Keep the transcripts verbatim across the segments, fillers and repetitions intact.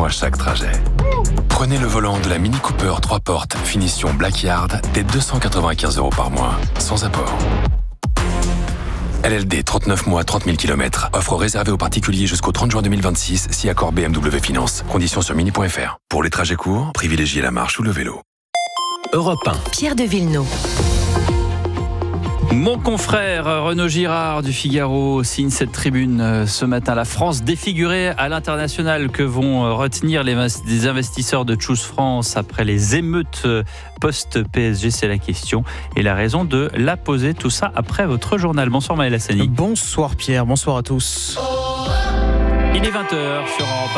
à chaque trajet. Prenez le volant de la Mini Cooper trois portes finition Blackyard dès deux cent quatre-vingt-quinze euros par mois, sans apport. L L D trente-neuf mois, trente mille kilomètres. Offre réservée aux particuliers jusqu'au trente juin deux mille vingt-six, si accord B M W Finance. Conditions sur mini point f r. Pour les trajets courts, privilégiez la marche ou le vélo. Europe un. Pierre de Villeneuve. Mon confrère Renaud Girard du Figaro signe cette tribune ce matin. La France défigurée à l'international. Que vont retenir les investisseurs de Choose France après les émeutes post-P S G? C'est la question. Et la raison de la poser. Tout ça après votre journal. Bonsoir Maël Hassani. Bonsoir Pierre, bonsoir à tous. Il est vingt heures sur Europe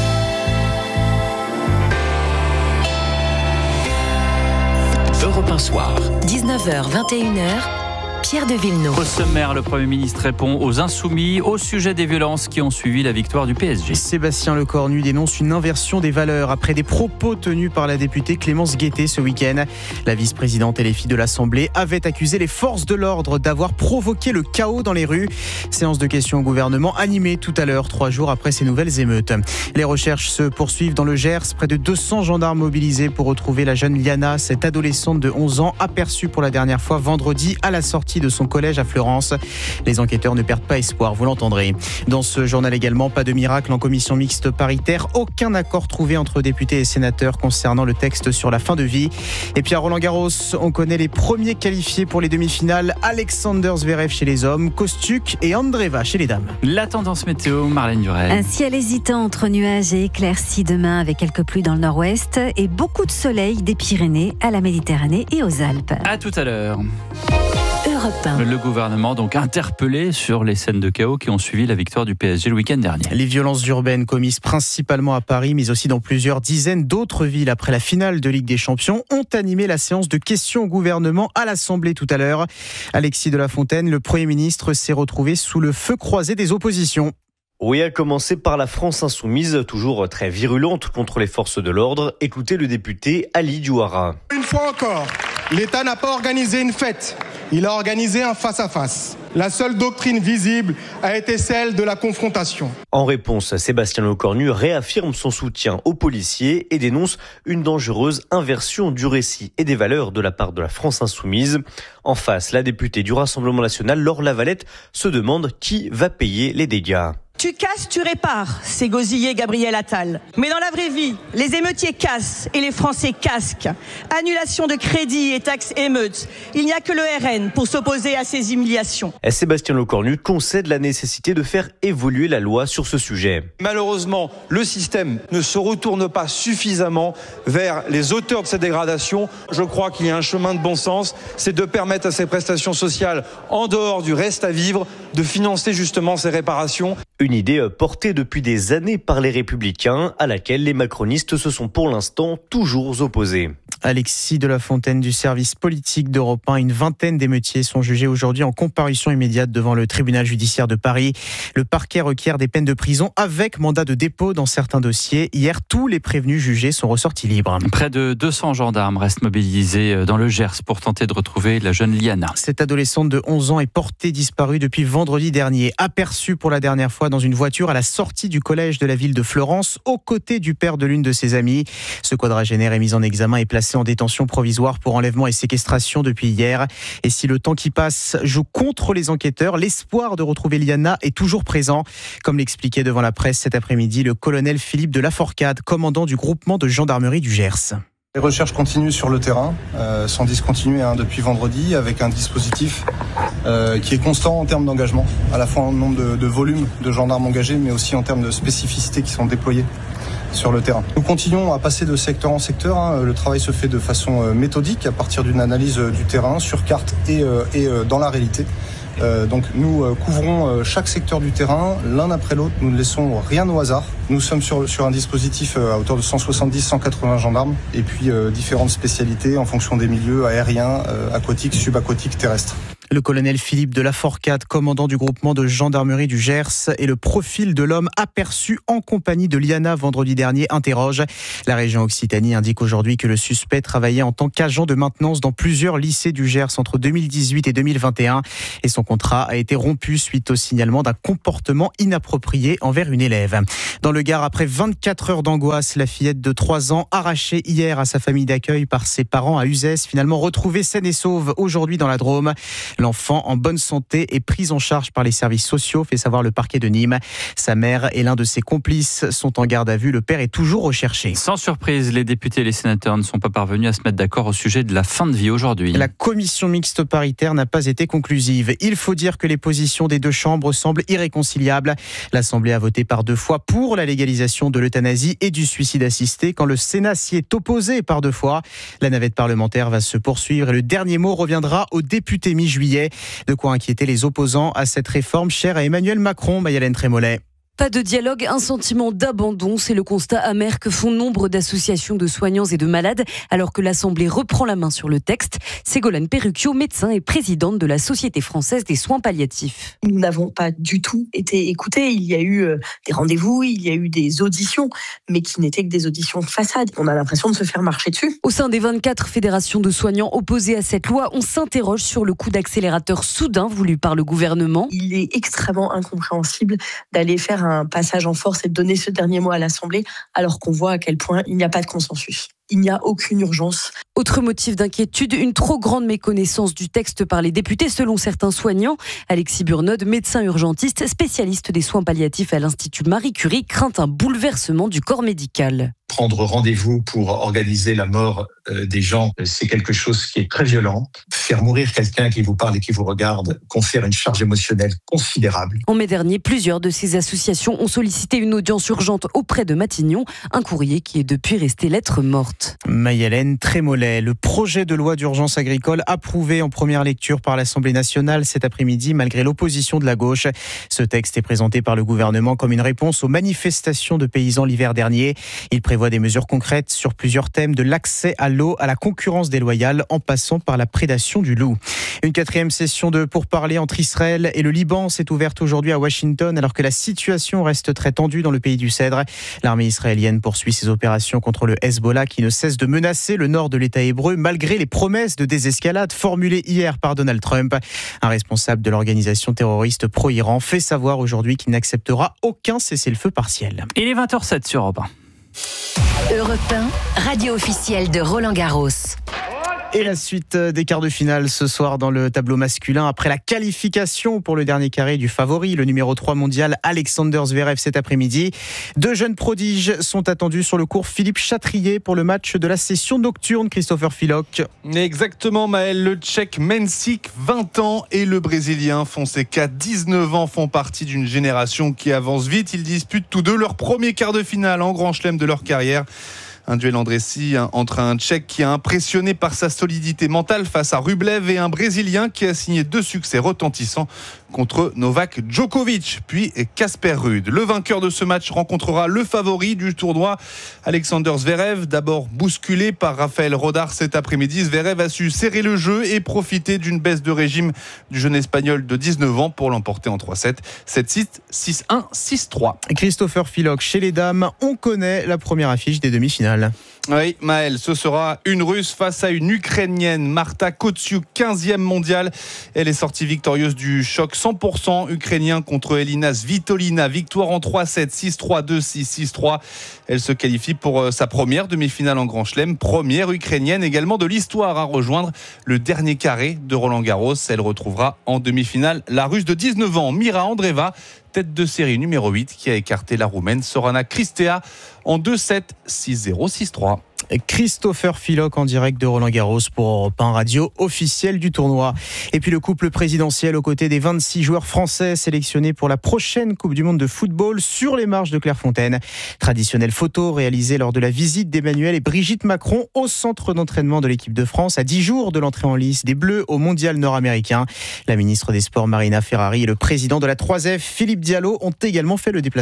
un. Europe un soir. dix-neuf heures, vingt et une heures. Pierre de Villeneuve. Au sommaire, le Premier ministre répond aux Insoumis au sujet des violences qui ont suivi la victoire du P S G. Sébastien Lecornu dénonce une inversion des valeurs après des propos tenus par la députée Clémence Guettet ce week-end. La vice-présidente et les filles de l'Assemblée avaient accusé les forces de l'ordre d'avoir provoqué le chaos dans les rues. Séance de questions au gouvernement animée tout à l'heure, trois jours après ces nouvelles émeutes. Les recherches se poursuivent dans le Gers. Près de deux cents gendarmes mobilisés pour retrouver la jeune Liana, cette adolescente de onze ans aperçue pour la dernière fois vendredi à la sortie de son collège à Fleurance. Les enquêteurs ne perdent pas espoir, vous l'entendrez. Dans ce journal également, pas de miracle en commission mixte paritaire. Aucun accord trouvé entre députés et sénateurs concernant le texte sur la fin de vie. Et puis à Roland-Garros, on connaît les premiers qualifiés pour les demi-finales. Alexander Zverev chez les hommes, Kostyuk et Andreeva chez les dames. La tendance météo, Marlène Durel. Un ciel hésitant entre nuages et éclaircies demain avec quelques pluies dans le nord-ouest et beaucoup de soleil des Pyrénées à la Méditerranée et aux Alpes. À tout à l'heure. Europe un. Le gouvernement donc interpellé sur les scènes de chaos qui ont suivi la victoire du P S G le week-end dernier. Les violences urbaines commises principalement à Paris, mais aussi dans plusieurs dizaines d'autres villes après la finale de Ligue des Champions, ont animé la séance de questions au gouvernement à l'Assemblée tout à l'heure. Alexis de la Fontaine, le Premier ministre, s'est retrouvé sous le feu croisé des oppositions. Oui, à commencer par la France insoumise, toujours très virulente contre les forces de l'ordre. Écoutez le député Ali Diouara. Une fois encore, l'État n'a pas organisé une fête, il a organisé un face-à-face. La seule doctrine visible a été celle de la confrontation. En réponse, Sébastien Lecornu réaffirme son soutien aux policiers et dénonce une dangereuse inversion du récit et des valeurs de la part de la France insoumise. En face, la députée du Rassemblement national, Laure Lavalette, se demande qui va payer les dégâts. Tu casses, tu répares, c'est gosillé Gabriel Attal. Mais dans la vraie vie, les émeutiers cassent et les Français casquent. Annulation de crédit et taxes émeutes. Il n'y a que le R N pour s'opposer à ces humiliations. Et Sébastien Lecornu concède la nécessité de faire évoluer la loi sur ce sujet. Malheureusement, le système ne se retourne pas suffisamment vers les auteurs de cette dégradation. Je crois qu'il y a un chemin de bon sens, c'est de permettre à ces prestations sociales, en dehors du reste à vivre, de financer justement ces réparations. Une idée portée depuis des années par les Républicains, à laquelle les macronistes se sont pour l'instant toujours opposés. Alexis de la Fontaine du service politique d'Europe un. Une vingtaine d'émeutiers sont jugés aujourd'hui en comparution immédiate devant le tribunal judiciaire de Paris. Le parquet requiert des peines de prison avec mandat de dépôt dans certains dossiers. Hier, tous les prévenus jugés sont ressortis libres. Près de deux cents gendarmes restent mobilisés dans le Gers pour tenter de retrouver la jeune Liana. Cette adolescente de onze ans est portée disparue depuis vendredi dernier. Aperçue pour la dernière fois dans une voiture à la sortie du collège de la ville de Fleurance, aux côtés du père de l'une de ses amies. Ce quadragénaire est mis en examen et placé en détention provisoire pour enlèvement et séquestration depuis hier. Et si le temps qui passe joue contre les enquêteurs, l'espoir de retrouver Liana est toujours présent. Comme l'expliquait devant la presse cet après-midi le colonel Philippe de Laforcade, commandant du groupement de gendarmerie du Gers. Les recherches continuent sur le terrain, euh, sont discontinuées hein, depuis vendredi, avec un dispositif euh, qui est constant en termes d'engagement, à la fois en nombre de, de volumes de gendarmes engagés, mais aussi en termes de spécificités qui sont déployées sur le terrain. Nous continuons à passer de secteur en secteur. Hein. Le travail se fait de façon méthodique, à partir d'une analyse du terrain, sur carte et, euh, et euh, dans la réalité. Euh, donc nous euh, couvrons euh, chaque secteur du terrain, l'un après l'autre, nous ne laissons rien au hasard. Nous sommes sur, sur un dispositif euh, à hauteur de cent soixante-dix à cent quatre-vingts gendarmes et puis euh, différentes spécialités en fonction des milieux aériens, euh, aquatiques, subaquatiques, terrestres. Le colonel Philippe de Laforcade, commandant du groupement de gendarmerie du Gers, et le profil de l'homme aperçu en compagnie de Liana vendredi dernier interroge. La région Occitanie indique aujourd'hui que le suspect travaillait en tant qu'agent de maintenance dans plusieurs lycées du Gers entre deux mille dix-huit et deux mille vingt et un et son contrat a été rompu suite au signalement d'un comportement inapproprié envers une élève. Dans le Gard, après vingt-quatre heures d'angoisse, la fillette de trois ans arrachée hier à sa famille d'accueil par ses parents à Uzès, finalement retrouvée saine et sauve aujourd'hui dans la Drôme. L'enfant en bonne santé est pris en charge par les services sociaux, fait savoir le parquet de Nîmes. Sa mère et l'un de ses complices sont en garde à vue. Le père est toujours recherché. Sans surprise, les députés et les sénateurs ne sont pas parvenus à se mettre d'accord au sujet de la fin de vie aujourd'hui. La commission mixte paritaire n'a pas été conclusive. Il faut dire que les positions des deux chambres semblent irréconciliables. L'Assemblée a voté par deux fois pour la légalisation de l'euthanasie et du suicide assisté, quand le Sénat s'y est opposé par deux fois. La navette parlementaire va se poursuivre et le dernier mot reviendra aux députés mi-juillet. De quoi inquiéter les opposants à cette réforme chère à Emmanuel Macron, Mayalène Trémollet. Pas de dialogue, un sentiment d'abandon, c'est le constat amer que font nombre d'associations de soignants et de malades, alors que l'Assemblée reprend la main sur le texte. Ségolène Perrucchio, médecin et présidente de la Société française des soins palliatifs. Nous n'avons pas du tout été écoutés. Il y a eu des rendez-vous, il y a eu des auditions, mais qui n'étaient que des auditions de façade. On a l'impression de se faire marcher dessus. Au sein des vingt-quatre fédérations de soignants opposées à cette loi, on s'interroge sur le coup d'accélérateur soudain voulu par le gouvernement. Il est extrêmement incompréhensible d'aller faire un passage en force et de donner ce dernier mot à l'Assemblée, alors qu'on voit à quel point il n'y a pas de consensus. Il n'y a aucune urgence. Autre motif d'inquiétude, une trop grande méconnaissance du texte par les députés, selon certains soignants. Alexis Burnod, médecin urgentiste, spécialiste des soins palliatifs à l'Institut Marie Curie, craint un bouleversement du corps médical. Prendre rendez-vous pour organiser la mort euh, des gens, c'est quelque chose qui est très violent. Faire mourir quelqu'un qui vous parle et qui vous regarde confère une charge émotionnelle considérable. En mai dernier, plusieurs de ces associations ont sollicité une audience urgente auprès de Matignon, un courrier qui est depuis resté lettre morte. Mayalène Trémollet, le projet de loi d'urgence agricole approuvé en première lecture par l'Assemblée nationale cet après-midi malgré l'opposition de la gauche. Ce texte est présenté par le gouvernement comme une réponse aux manifestations de paysans l'hiver dernier. Il prévoit des mesures concrètes sur plusieurs thèmes, de l'accès à l'eau à la concurrence déloyale en passant par la prédation du loup. Une quatrième session de pourparlers entre Israël et le Liban s'est ouverte aujourd'hui à Washington alors que la situation reste très tendue dans le pays du Cèdre. L'armée israélienne poursuit ses opérations contre le Hezbollah qui ne cesse de menacer le nord de l'État hébreu malgré les promesses de désescalade formulées hier par Donald Trump. Un responsable de l'organisation terroriste pro-Iran fait savoir aujourd'hui qu'il n'acceptera aucun cessez-le-feu partiel. Il est vingt heures sept sur Europe un. Europe un, radio officielle de Roland Garros. Et la suite des quarts de finale ce soir dans le tableau masculin après la qualification pour le dernier carré du favori, le numéro trois mondial Alexander Zverev cet après-midi. Deux jeunes prodiges sont attendus sur le court Philippe Chatrier pour le match de la session nocturne. Christopher Filoc. Exactement Maël, le Tchèque Mensik, vingt ans, et le Brésilien Fonseca, dix-neuf ans, font partie d'une génération qui avance vite. Ils disputent tous deux leur premier quart de finale en Grand Chelem de leur carrière. Un duel en Dressie entre un Tchèque qui a impressionné par sa solidité mentale face à Rublev et un Brésilien qui a signé deux succès retentissants contre Novak Djokovic, puis Casper Ruud. Le vainqueur de ce match rencontrera le favori du tournoi, Alexander Zverev. D'abord bousculé par Raphaël Rodar cet après-midi, Zverev a su serrer le jeu et profiter d'une baisse de régime du jeune Espagnol de dix-neuf ans pour l'emporter en trois sept. sept six, six un, six trois. Christopher Filoc, chez les dames, on connaît la première affiche des demi-finales. Oui, Maël, ce sera une Russe face à une Ukrainienne, Marta Kotsiuk, quinzième mondiale. Elle est sortie victorieuse du choc cent pour cent ukrainien contre Elina Svitolina. Victoire en trois sept, six trois, deux six, six trois. Elle se qualifie pour sa première demi-finale en Grand Chelem. Première ukrainienne également de l'histoire à rejoindre le dernier carré de Roland Garros. Elle retrouvera en demi-finale la Russe de dix-neuf ans, Mira Andreeva, tête de série numéro huit, qui a écarté la Roumaine Sorana Cristea en deux sept, six zéro, six trois. Christopher Filoc en direct de Roland Garros pour Europe un Radio officielle du tournoi. Et puis le couple présidentiel aux côtés des vingt-six joueurs français sélectionnés pour la prochaine Coupe du Monde de football sur les marches de Clairefontaine. Traditionnelle photo réalisée lors de la visite d'Emmanuel et Brigitte Macron au centre d'entraînement de l'équipe de France à dix jours de l'entrée en lice des Bleus au mondial nord-américain. La ministre des Sports Marina Ferrari et le président de la trois F Philippe Diallo ont également fait le déplacement.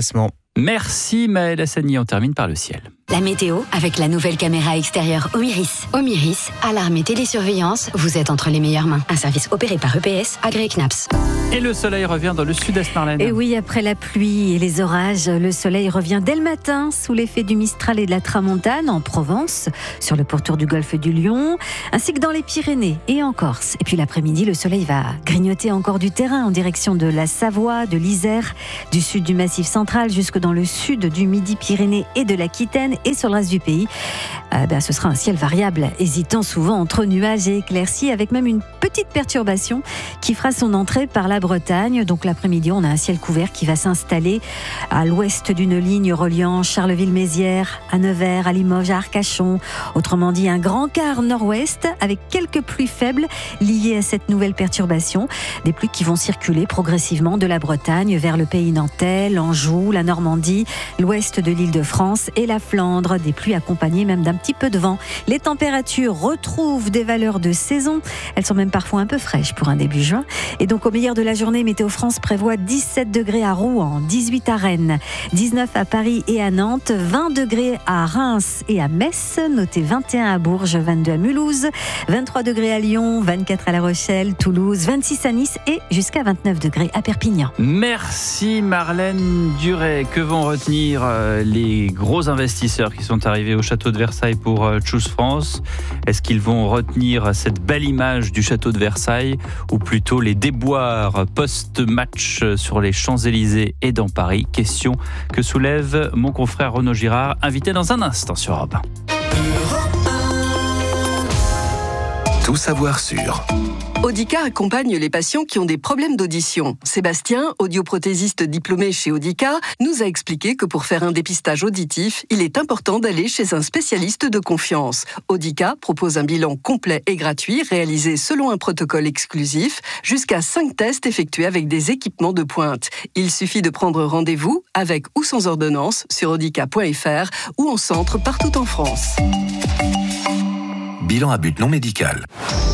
Merci Maëlle Hassani, on termine par le ciel. La météo avec la nouvelle caméra extérieure Omiris. Omiris, alarme et télésurveillance, vous êtes entre les meilleures mains. Un service opéré par E P S, agréé C N A P S. Et le soleil revient dans le sud-est, Marlène. Et oui, après la pluie et les orages, le soleil revient dès le matin sous l'effet du Mistral et de la Tramontane en Provence, sur le pourtour du golfe du Lion, ainsi que dans les Pyrénées et en Corse. Et puis l'après-midi, le soleil va grignoter encore du terrain en direction de la Savoie, de l'Isère, du sud du Massif central jusque dans le sud du Midi-Pyrénées et de l'Aquitaine et sur le reste du pays. Euh, ben, ce sera un ciel variable, hésitant souvent entre nuages et éclaircies, avec même une petite perturbation qui fera son entrée par la Bretagne. Donc l'après-midi, on a un ciel couvert qui va s'installer à l'ouest d'une ligne reliant Charleville-Mézières à Nevers, à Limoges, à Arcachon. Autrement dit, un grand quart nord-ouest avec quelques pluies faibles liées à cette nouvelle perturbation. Des pluies qui vont circuler progressivement de la Bretagne vers le pays nantais, l'Anjou, la Normandie, l'ouest de l'Île-de-France et la Flandre. Des pluies accompagnées même d'un petit peu de vent. Les températures retrouvent des valeurs de saison. Elles sont même parfois un peu fraîches pour un début juin. Et donc au meilleur de la journée, Météo France prévoit dix-sept degrés à Rouen, dix-huit à Rennes, dix-neuf à Paris et à Nantes, vingt degrés à Reims et à Metz, notez vingt et un à Bourges, vingt-deux à Mulhouse, vingt-trois degrés à Lyon, vingt-quatre à La Rochelle, Toulouse, vingt-six à Nice et jusqu'à vingt-neuf degrés à Perpignan. Merci Marlène Duret. Que vont retenir les gros investisseurs qui sont arrivés au château de Versailles pour Choose France? Est-ce qu'ils vont retenir cette belle image du château de Versailles ou plutôt les déboires post-match sur les Champs-Élysées et dans Paris? Question que soulève mon confrère Renaud Girard, invité dans un instant sur Europe un. Tout savoir sur Audica accompagne les patients qui ont des problèmes d'audition. Sébastien, audioprothésiste diplômé chez Audica, nous a expliqué que pour faire un dépistage auditif, il est important d'aller chez un spécialiste de confiance. Audica propose un bilan complet et gratuit réalisé selon un protocole exclusif, jusqu'à cinq tests effectués avec des équipements de pointe. Il suffit de prendre rendez-vous avec ou sans ordonnance sur audica point f r ou en centre partout en France. Bilan à but non médical.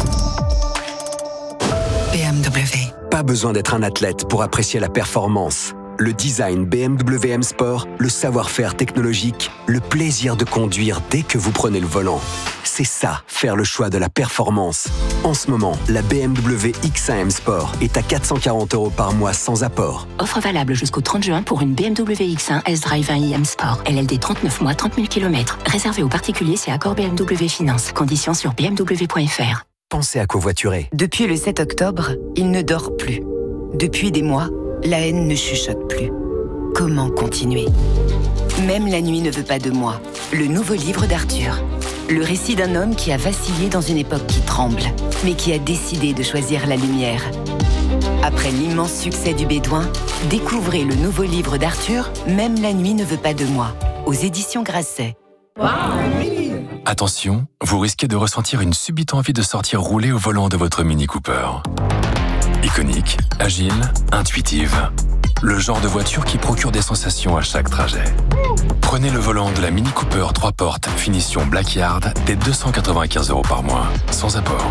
B M W. Pas besoin d'être un athlète pour apprécier la performance. Le design B M W M Sport, le savoir-faire technologique, le plaisir de conduire dès que vous prenez le volant. C'est ça, faire le choix de la performance. En ce moment, la B M W X un M Sport est à quatre cent quarante euros par mois sans apport. Offre valable jusqu'au trente juin pour une B M W X un S-Drive un i M Sport. L L D trente-neuf mois, trente mille kilomètres. Réservé aux particuliers, c'est accord B M W Finance. Conditions sur b m w point f r. Pensez à covoiturer. Depuis le sept octobre, il ne dort plus. Depuis des mois, la haine ne chuchote plus. Comment continuer? Même la nuit ne veut pas de moi. Le nouveau livre d'Arthur. Le récit d'un homme qui a vacillé dans une époque qui tremble, mais qui a décidé de choisir la lumière. Après l'immense succès du Bédouin, découvrez le nouveau livre d'Arthur, Même la nuit ne veut pas de moi, aux éditions Grasset. Attention, vous risquez de ressentir une subite envie de sortir rouler au volant de votre Mini Cooper. Iconique, agile, intuitive. Le genre de voiture qui procure des sensations à chaque trajet. Prenez le volant de la Mini Cooper trois portes, finition Black Yard, dès deux cent quatre-vingt-quinze euros par mois, sans apport.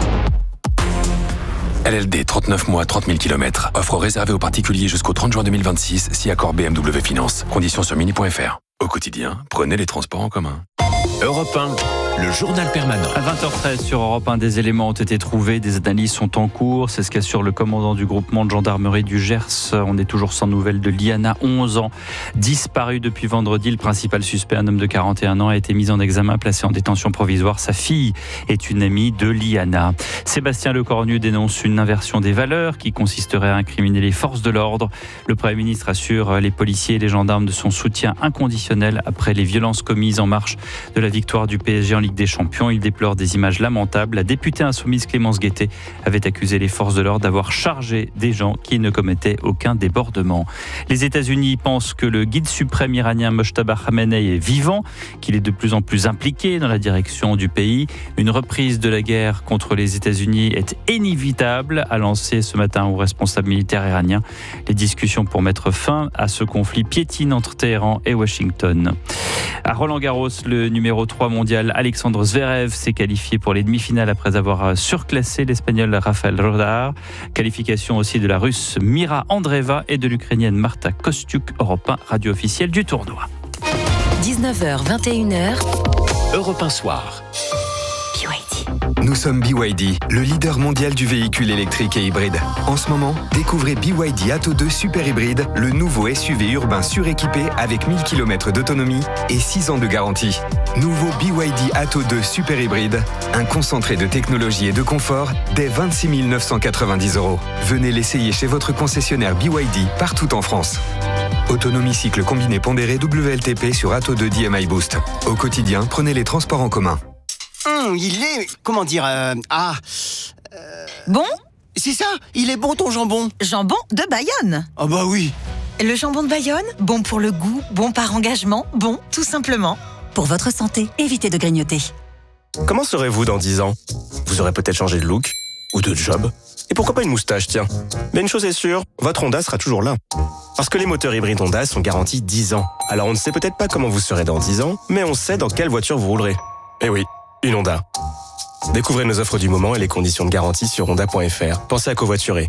L L D trente-neuf mois, trente mille kilomètres. Offre réservée aux particuliers jusqu'au trente juin deux mille vingt-six, si accord B M W Finance. Conditions sur mini point f r. Au quotidien, prenez les transports en commun. Europe un, le journal permanent. À vingt heures treize sur Europe un, des éléments ont été trouvés, des analyses sont en cours. C'est ce qu'assure le commandant du groupement de gendarmerie du Gers. On est toujours sans nouvelles de Liana, onze ans, disparue depuis vendredi. Le principal suspect, un homme de quarante et un ans, a été mis en examen, placé en détention provisoire. Sa fille est une amie de Liana. Sébastien Lecornu dénonce une inversion des valeurs qui consisterait à incriminer les forces de l'ordre. Le Premier ministre assure les policiers et les gendarmes de son soutien inconditionnel après les violences commises en marche de la victoire du P S G en Ligue des Champions. Il déplore des images lamentables. La députée insoumise Clémence Guettet avait accusé les forces de l'ordre d'avoir chargé des gens qui ne commettaient aucun débordement. Les États-Unis pensent que le guide suprême iranien Mojtaba Khamenei est vivant, qu'il est de plus en plus impliqué dans la direction du pays. Une reprise de la guerre contre les États-Unis est inévitable, a lancé ce matin au responsable militaire iranien. Les discussions pour mettre fin à ce conflit piétinent entre Téhéran et Washington. À Roland-Garros, le numéro trois mondial Alex Alexandre Zverev s'est qualifié pour les demi-finales après avoir surclassé l'Espagnol Rafael Rodar. Qualification aussi de la Russe Mira Andreeva et de l'Ukrainienne Marta Kostyuk, Europe un, radio officielle du tournoi. dix-neuf heures vingt et une heures, Europe un Soir. Nous sommes B Y D, le leader mondial du véhicule électrique et hybride. En ce moment, découvrez B Y D Atto deux Super Hybride, le nouveau S U V urbain suréquipé avec mille kilomètres d'autonomie et six ans de garantie. Nouveau B Y D Atto deux Super Hybride, un concentré de technologie et de confort dès vingt-six mille neuf cent quatre-vingt-dix euros. Venez l'essayer chez votre concessionnaire B Y D partout en France. Autonomie cycle combiné pondéré W L T P sur Atto deux D M I Boost. Au quotidien, prenez les transports en commun. Hum, il est... Comment dire... Euh, ah... Euh... Bon ? C'est ça, il est bon ton jambon. Jambon de Bayonne. Ah bah oui. Le jambon de Bayonne, bon pour le goût, bon par engagement, bon tout simplement. Pour votre santé, évitez de grignoter. Comment serez-vous dans dix ans ? Vous aurez peut-être changé de look ou de job. Et pourquoi pas une moustache, tiens. Mais une chose est sûre, votre Honda sera toujours là. Parce que les moteurs hybrides Honda sont garantis dix ans. Alors on ne sait peut-être pas comment vous serez dans dix ans, mais on sait dans quelle voiture vous roulerez. Eh oui, une Honda. Découvrez nos offres du moment et les conditions de garantie sur honda point f r. Pensez à covoiturer.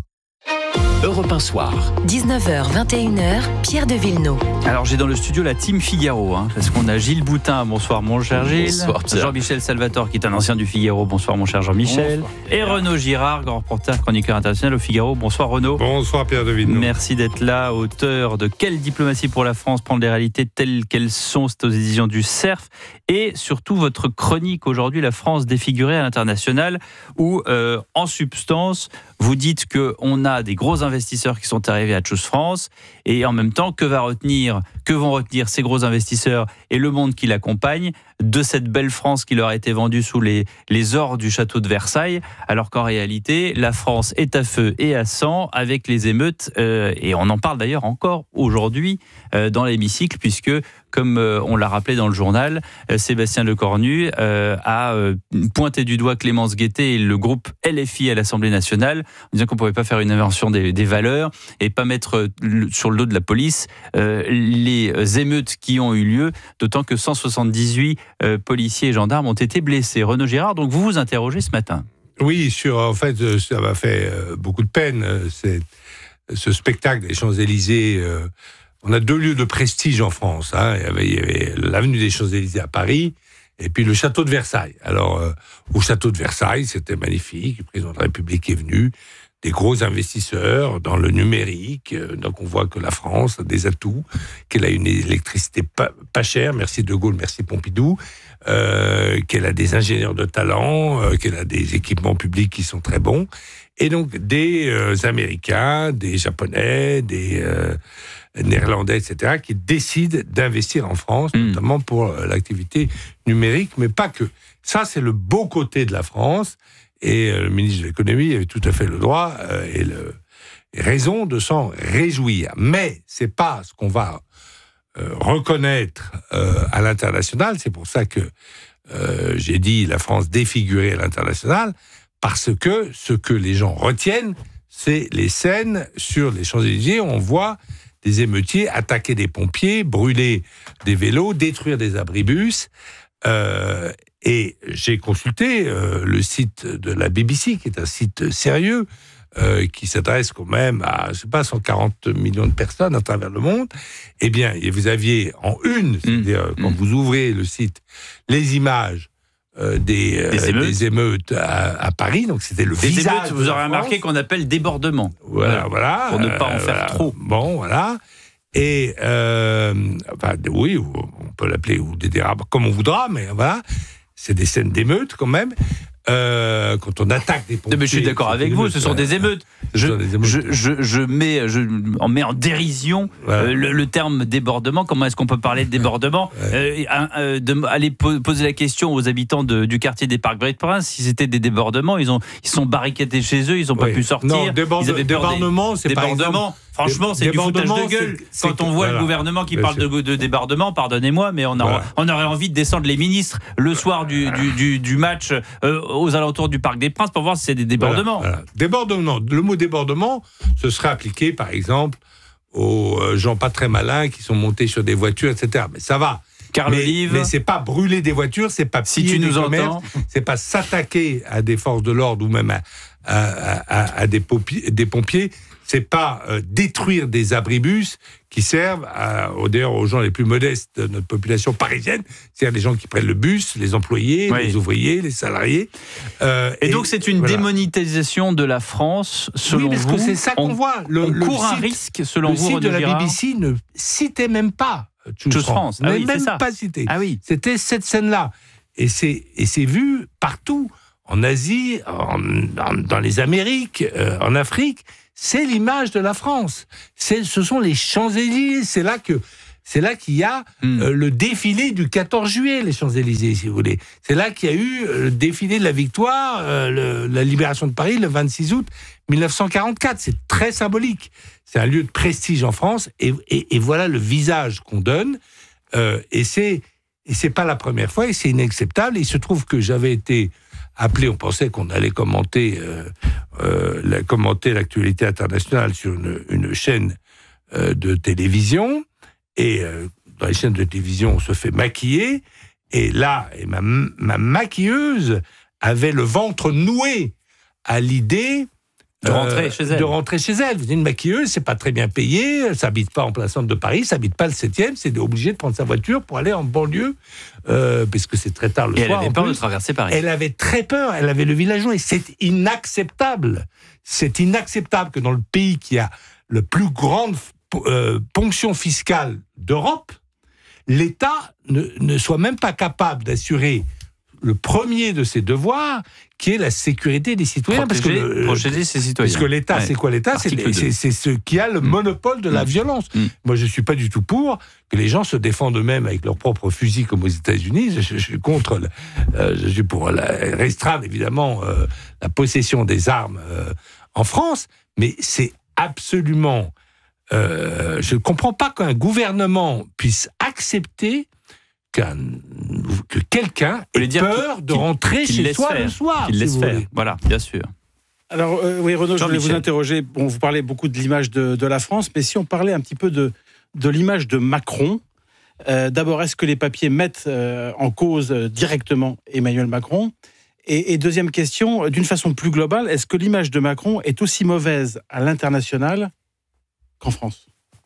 Europe un Soir. dix-neuf heures vingt et une heures, Pierre de Villeneuve. Alors j'ai dans le studio la team Figaro, hein, parce qu'on a Gilles Boutin, bonsoir mon cher Gilles. Bonsoir Pierre. Jean-Michel Salvatore qui est un ancien du Figaro, bonsoir mon cher Jean-Michel. Bonsoir. Et Renaud Girard, grand reporter chroniqueur international au Figaro, bonsoir Renaud. Bonsoir Pierre de Villeneuve. Merci d'être là, auteur de Quelle diplomatie pour la France, prendre les réalités telles qu'elles sont, c'est aux éditions du Cerf. Et surtout votre chronique aujourd'hui, La France défigurée à l'international, où euh, en substance, vous dites qu'on a des gros investisseurs qui sont arrivés à Choose France, et en même temps, que va retenir, que vont retenir ces gros investisseurs et le monde qui l'accompagne de cette belle France qui leur a été vendue sous les, les ors du château de Versailles, alors qu'en réalité, la France est à feu et à sang avec les émeutes, euh, et on en parle d'ailleurs encore aujourd'hui euh, dans l'hémicycle, puisque, comme euh, on l'a rappelé dans le journal, euh, Sébastien Lecornu euh, a euh, pointé du doigt Clémence Guettet et le groupe L F I à l'Assemblée nationale, en disant qu'on ne pouvait pas faire une inversion des, des valeurs et pas mettre euh, sur le dos de la police euh, les émeutes qui ont eu lieu, d'autant que cent soixante-dix-huit Euh, policiers et gendarmes ont été blessés. Renaud Girard, donc vous vous interrogez ce matin. Oui, sur, en fait, ça m'a fait euh, beaucoup de peine, euh, c'est, ce spectacle des Champs-Élysées. Euh, on a deux lieux de prestige en France. Hein. Il y avait, il y avait l'avenue des Champs-Élysées à Paris et puis le château de Versailles. Alors, euh, au château de Versailles, c'était magnifique. Le président de la République est venu. Des gros investisseurs dans le numérique. Donc on voit que la France a des atouts, qu'elle a une électricité pas, pas chère, merci De Gaulle, merci Pompidou, euh, qu'elle a des ingénieurs de talent, euh, qu'elle a des équipements publics qui sont très bons, et donc des euh, Américains, des Japonais, des euh, Néerlandais, et cetera, qui décident d'investir en France, mmh. notamment pour euh, l'activité numérique, mais pas que. Ça, c'est le beau côté de la France. Et le ministre de l'économie avait tout à fait le droit euh, et, le, et raison de s'en réjouir. Mais c'est pas ce qu'on va euh, reconnaître euh, à l'international. C'est pour ça que euh, j'ai dit la France défigurée à l'international, parce que ce que les gens retiennent, c'est les scènes sur les Champs-Élysées où on voit des émeutiers attaquer des pompiers, brûler des vélos, détruire des abribus. Euh, Et j'ai consulté euh, le site de la B B C, qui est un site sérieux, euh, qui s'adresse quand même à, je sais pas, cent quarante millions de personnes à travers le monde. Eh bien, vous aviez en une, c'est-à-dire mmh. quand mmh. vous ouvrez le site, les images euh, des, euh, des émeutes, des émeutes à, à Paris. Donc c'était le des visage. Émeutes, vous aurez remarqué qu'on appelle débordement. Voilà, voilà. Pour ne pas en euh, faire voilà. trop. Bon, voilà. Et, euh, enfin, oui, on peut l'appeler ou des dérapes, comme on voudra, mais voilà. C'est des scènes d'émeutes, quand même. Euh, quand on attaque des pompiers... Mais je suis d'accord avec vous, ce sont des émeutes. Je, je, je, je, mets, je en mets en dérision voilà. euh, le, le terme débordement. Comment est-ce qu'on peut parler de débordement ouais. euh, euh, de, Aller poser la question aux habitants de, du quartier des Parcs Brest-Prince, si c'était des débordements, ils, ont, ils sont barricadés chez eux, ils n'ont pas oui. pu sortir. Non, déborde, ils avaient débordement, des, c'est par exemple... Franchement, c'est du foutage de gueule. C'est, c'est Quand on voit voilà. le gouvernement qui Bien parle de, de débordement, pardonnez-moi, mais on, a, voilà. on aurait envie de descendre les ministres le soir du, du, du, du match euh, aux alentours du Parc des Princes pour voir si c'est des débordements. Voilà, voilà. Débordement. Le mot débordement, ce serait appliqué, par exemple, aux gens pas très malins qui sont montés sur des voitures, et cetera. Mais ça va. Carl mais, Olive. mais c'est pas brûler des voitures, c'est pas si piller tu des nous commerces, entends. c'est pas s'attaquer à des forces de l'ordre ou même à, à, à, à des, pompiers, des pompiers, c'est pas euh, détruire des abribus qui servent à, d'ailleurs aux gens les plus modestes de notre population parisienne, c'est-à-dire les gens qui prennent le bus, les employés, oui. les ouvriers, les salariés. Euh, et, et donc c'est une voilà. démonétisation de la France, selon vous. Oui, parce vous, que c'est ça qu'on on, voit. Le, on le court site, un risque, selon le vous, Le site de la Girard. B B C ne citait même pas Choose, Choose France. France. Ah oui, même ça. pas cité. Ah oui. C'était cette scène-là. Et c'est, et c'est vu partout, en Asie, en, en, dans les Amériques, euh, en Afrique. C'est l'image de la France. C'est, ce sont les Champs-Élysées. C'est là que, c'est là qu'il y a mm. euh, le défilé du quatorze juillet, les Champs-Élysées, si vous voulez. C'est là qu'il y a eu le défilé de la victoire, euh, le, la libération de Paris, le vingt-six août mille neuf cent quarante-quatre. C'est très symbolique. C'est un lieu de prestige en France. Et, et, et voilà le visage qu'on donne. Euh, et c'est, et c'est pas la première fois. Et c'est inacceptable. Et il se trouve que j'avais été appelé, on pensait qu'on allait commenter, euh, euh, la, commenter l'actualité internationale sur une, une chaîne euh, de télévision. Et euh, dans les chaînes de télévision, on se fait maquiller. Et là, et ma, ma maquilleuse avait le ventre noué à l'idée de rentrer euh, chez elle. De rentrer chez elle. Vous êtes une maquilleuse, c'est pas très bien payé, elle s'habite pas en plein centre de Paris, s'habite pas le septième, c'est obligé de prendre sa voiture pour aller en banlieue, euh, parce que c'est très tard le et soir. Elle avait peur de traverser Paris. Elle avait très peur, elle avait le villageois, et c'est inacceptable. C'est inacceptable que dans le pays qui a le plus grande euh, ponction fiscale d'Europe, l'État ne, ne soit même pas capable d'assurer le premier de ses devoirs, qui est la sécurité des citoyens. Protéger, parce que le, protéger ses citoyens. Parce que l'État, ouais. c'est quoi l'État ? c'est, c'est, c'est ce qui a le mmh. monopole de la mmh. violence. Mmh. Moi, je ne suis pas du tout pour que les gens se défendent eux-mêmes avec leurs propres fusils, comme aux États-Unis. Je, je, je suis contre, le, euh, je suis pour la, restreindre, évidemment, euh, la possession des armes euh, en France, mais c'est absolument... Euh, je ne comprends pas qu'un gouvernement puisse accepter Qu'un, que quelqu'un ait peur de rentrer chez soi le soir. Qu'il laisse faire, voilà, bien sûr. Alors, euh, oui, Renaud, je voulais vous interroger. Bon, vous parlez beaucoup de l'image de, de la France, mais si on parlait un petit peu de, de l'image de Macron, euh, d'abord, est-ce que les papiers mettent euh, en cause euh, directement Emmanuel Macron ? et, et deuxième question, d'une façon plus globale, est-ce que l'image de Macron est aussi mauvaise à l'international qu'en France ?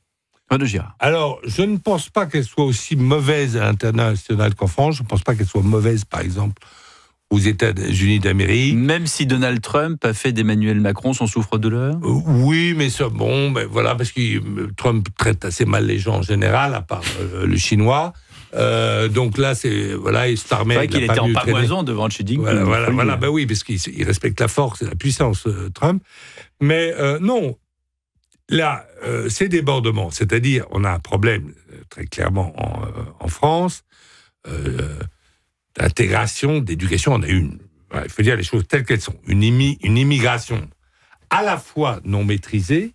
Alors, je ne pense pas qu'elle soit aussi mauvaise à l'international qu'en France. Je ne pense pas qu'elle soit mauvaise, par exemple, aux États-Unis d'Amérique. Même si Donald Trump a fait d'Emmanuel Macron son souffre-douleur ? euh, Oui, mais ça, bon, ben voilà, parce que Trump traite assez mal les gens en général, à part euh, le Chinois. Euh, donc là, c'est voilà, il se permet. C'est vrai qu'il était en pamoison devant Xi Jinping. Voilà, voilà, voilà ben oui, parce qu'il il respecte la force et la puissance, euh, Trump. Mais euh, non. Là, euh, c'est débordement, c'est-à-dire on a un problème euh, très clairement en, euh, en France euh, d'intégration, d'éducation, on a une. Voilà, il faut dire les choses telles qu'elles sont. Une, imi- une immigration à la fois non maîtrisée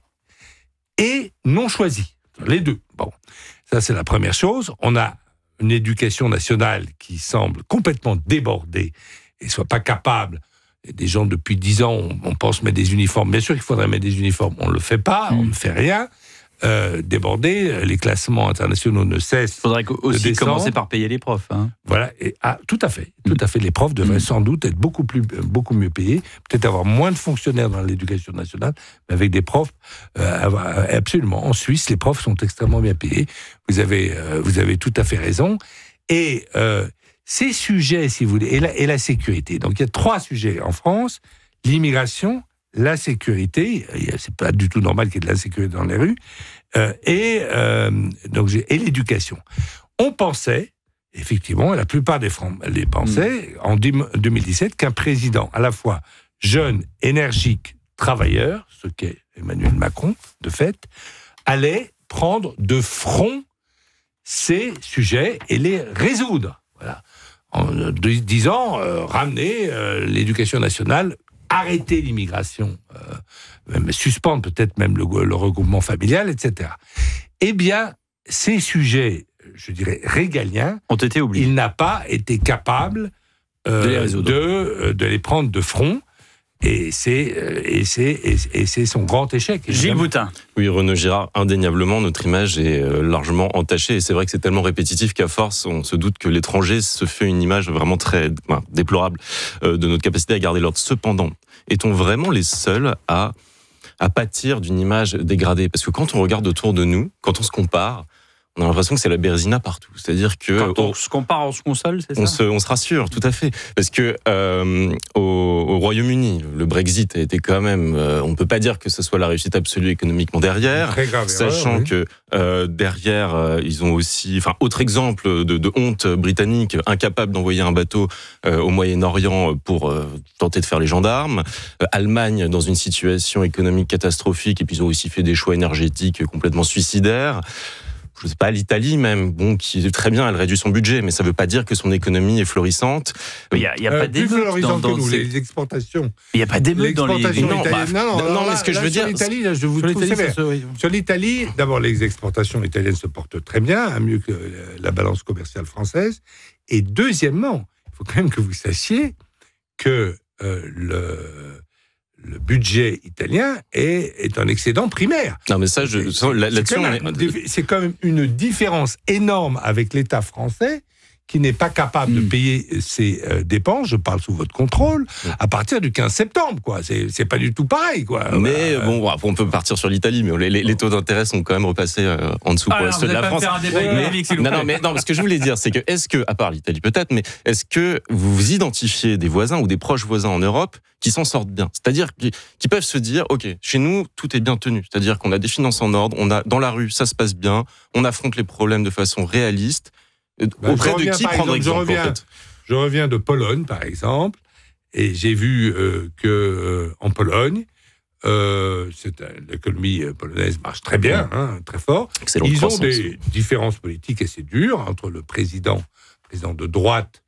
et non choisie. Les deux. Bon, ça c'est la première chose. On a une éducation nationale qui semble complètement débordée et soit pas capable. Des gens, depuis dix ans, on, on pense mettre des uniformes. Bien sûr qu'il faudrait mettre des uniformes. On ne le fait pas, mmh. on ne fait rien. Euh, débordé, les classements internationaux ne cessent. Il faudrait aussi commencer par payer les profs. Hein. Voilà, et, ah, tout à fait. Tout à fait. Les profs devraient mmh. sans doute être beaucoup, plus, beaucoup mieux payés. Peut-être avoir moins de fonctionnaires dans l'éducation nationale, mais avec des profs, euh, absolument. En Suisse, les profs sont extrêmement bien payés. Vous avez, euh, vous avez tout à fait raison. Et... Euh, Ces sujets, si vous voulez, et la, et la sécurité. Donc, il y a trois sujets en France. L'immigration, la sécurité, c'est pas du tout normal qu'il y ait de l'insécurité dans les rues, euh, et, euh, donc, et l'éducation. On pensait, effectivement, la plupart des Français les pensaient, mmh. en deux mille dix-sept, qu'un président à la fois jeune, énergique, travailleur, ce qu'est Emmanuel Macron, de fait, allait prendre de front ces sujets et les résoudre. Voilà. En disant, euh, ramener euh, l'éducation nationale, arrêter l'immigration, euh, même suspendre peut-être même le, le regroupement familial, et cetera. Eh bien, ces sujets, je dirais, régaliens, ont été oubliés. Il n'a pas été capable euh, de, les de, de les prendre de front. Et c'est, et, c'est, et c'est son grand échec. Gilles Boutin. Oui, Renaud Girard, indéniablement, notre image est largement entachée. Et c'est vrai que c'est tellement répétitif qu'à force, on se doute que l'étranger se fait une image vraiment très enfin, déplorable de notre capacité à garder l'ordre. Cependant, est-on vraiment les seuls à, à pâtir d'une image dégradée ? Parce que quand on regarde autour de nous, quand on se compare, on a l'impression que c'est la Bérésina partout. C'est-à-dire que quand on se compare, on se console, c'est ça ? On se, on se rassure, tout à fait. Parce que euh, au, au Royaume-Uni, le Brexit a été quand même. Euh, on ne peut pas dire que ce soit la réussite absolue économiquement derrière. Très grave, sachant erreur, oui. que euh, derrière, euh, ils ont aussi. Enfin, autre exemple de, de honte britannique, incapable d'envoyer un bateau euh, au Moyen-Orient pour euh, tenter de faire les gendarmes. Euh, Allemagne dans une situation économique catastrophique, et puis ils ont aussi fait des choix énergétiques complètement suicidaires. Je ne sais pas, l'Italie même, bon, qui est très bien, elle réduit son budget, mais ça ne veut pas dire que son économie est florissante. Il n'y a, y a euh, pas d'émeutes dans, dans nous, ces... les exportations. Il n'y a pas d'émeutes dans les... Non, bah, non, non, non, mais là, ce que je là, veux sur dire... l'Italie, là, je vous sur trouve l'Italie, sévère. ça, oui. Sur l'Italie, d'abord, les exportations italiennes se portent très bien, hein, mieux que la balance commerciale française. Et deuxièmement, il faut quand même que vous sachiez que euh, le... le budget italien est, est un excédent primaire. Non, mais ça, je, là, là-dessus, c'est, quand même, on est... c'est quand même une différence énorme avec l'État français qui n'est pas capable mmh. de payer ses euh, dépenses, je parle sous votre contrôle, mmh. à partir du quinze septembre, quoi. C'est, c'est pas du tout pareil, quoi. Mais euh, bon, on peut partir sur l'Italie, mais les, les, les taux d'intérêt sont quand même repassés euh, en dessous. Ah, quoi. alors, vous de la pas France. Faire un débat économique, s'il vous non, plaît. non, mais non, ce que je voulais dire, c'est que, est-ce que, à part l'Italie peut-être, mais est-ce que vous vous identifiez des voisins ou des proches voisins en Europe qui s'en sortent bien ? C'est-à-dire qui, qui peuvent se dire, ok, chez nous, tout est bien tenu. C'est-à-dire qu'on a des finances en ordre, on a dans la rue, ça se passe bien, on affronte les problèmes de façon réaliste. Ben, Auprès reviens, de qui prendre exemple, je reviens, en fait je reviens de Pologne, par exemple, et j'ai vu euh, que euh, en Pologne, euh, c'est, euh, l'économie polonaise marche très bien, hein, très fort. Excellente Ils croissance. ont des différences politiques assez dures entre le président, président de droite,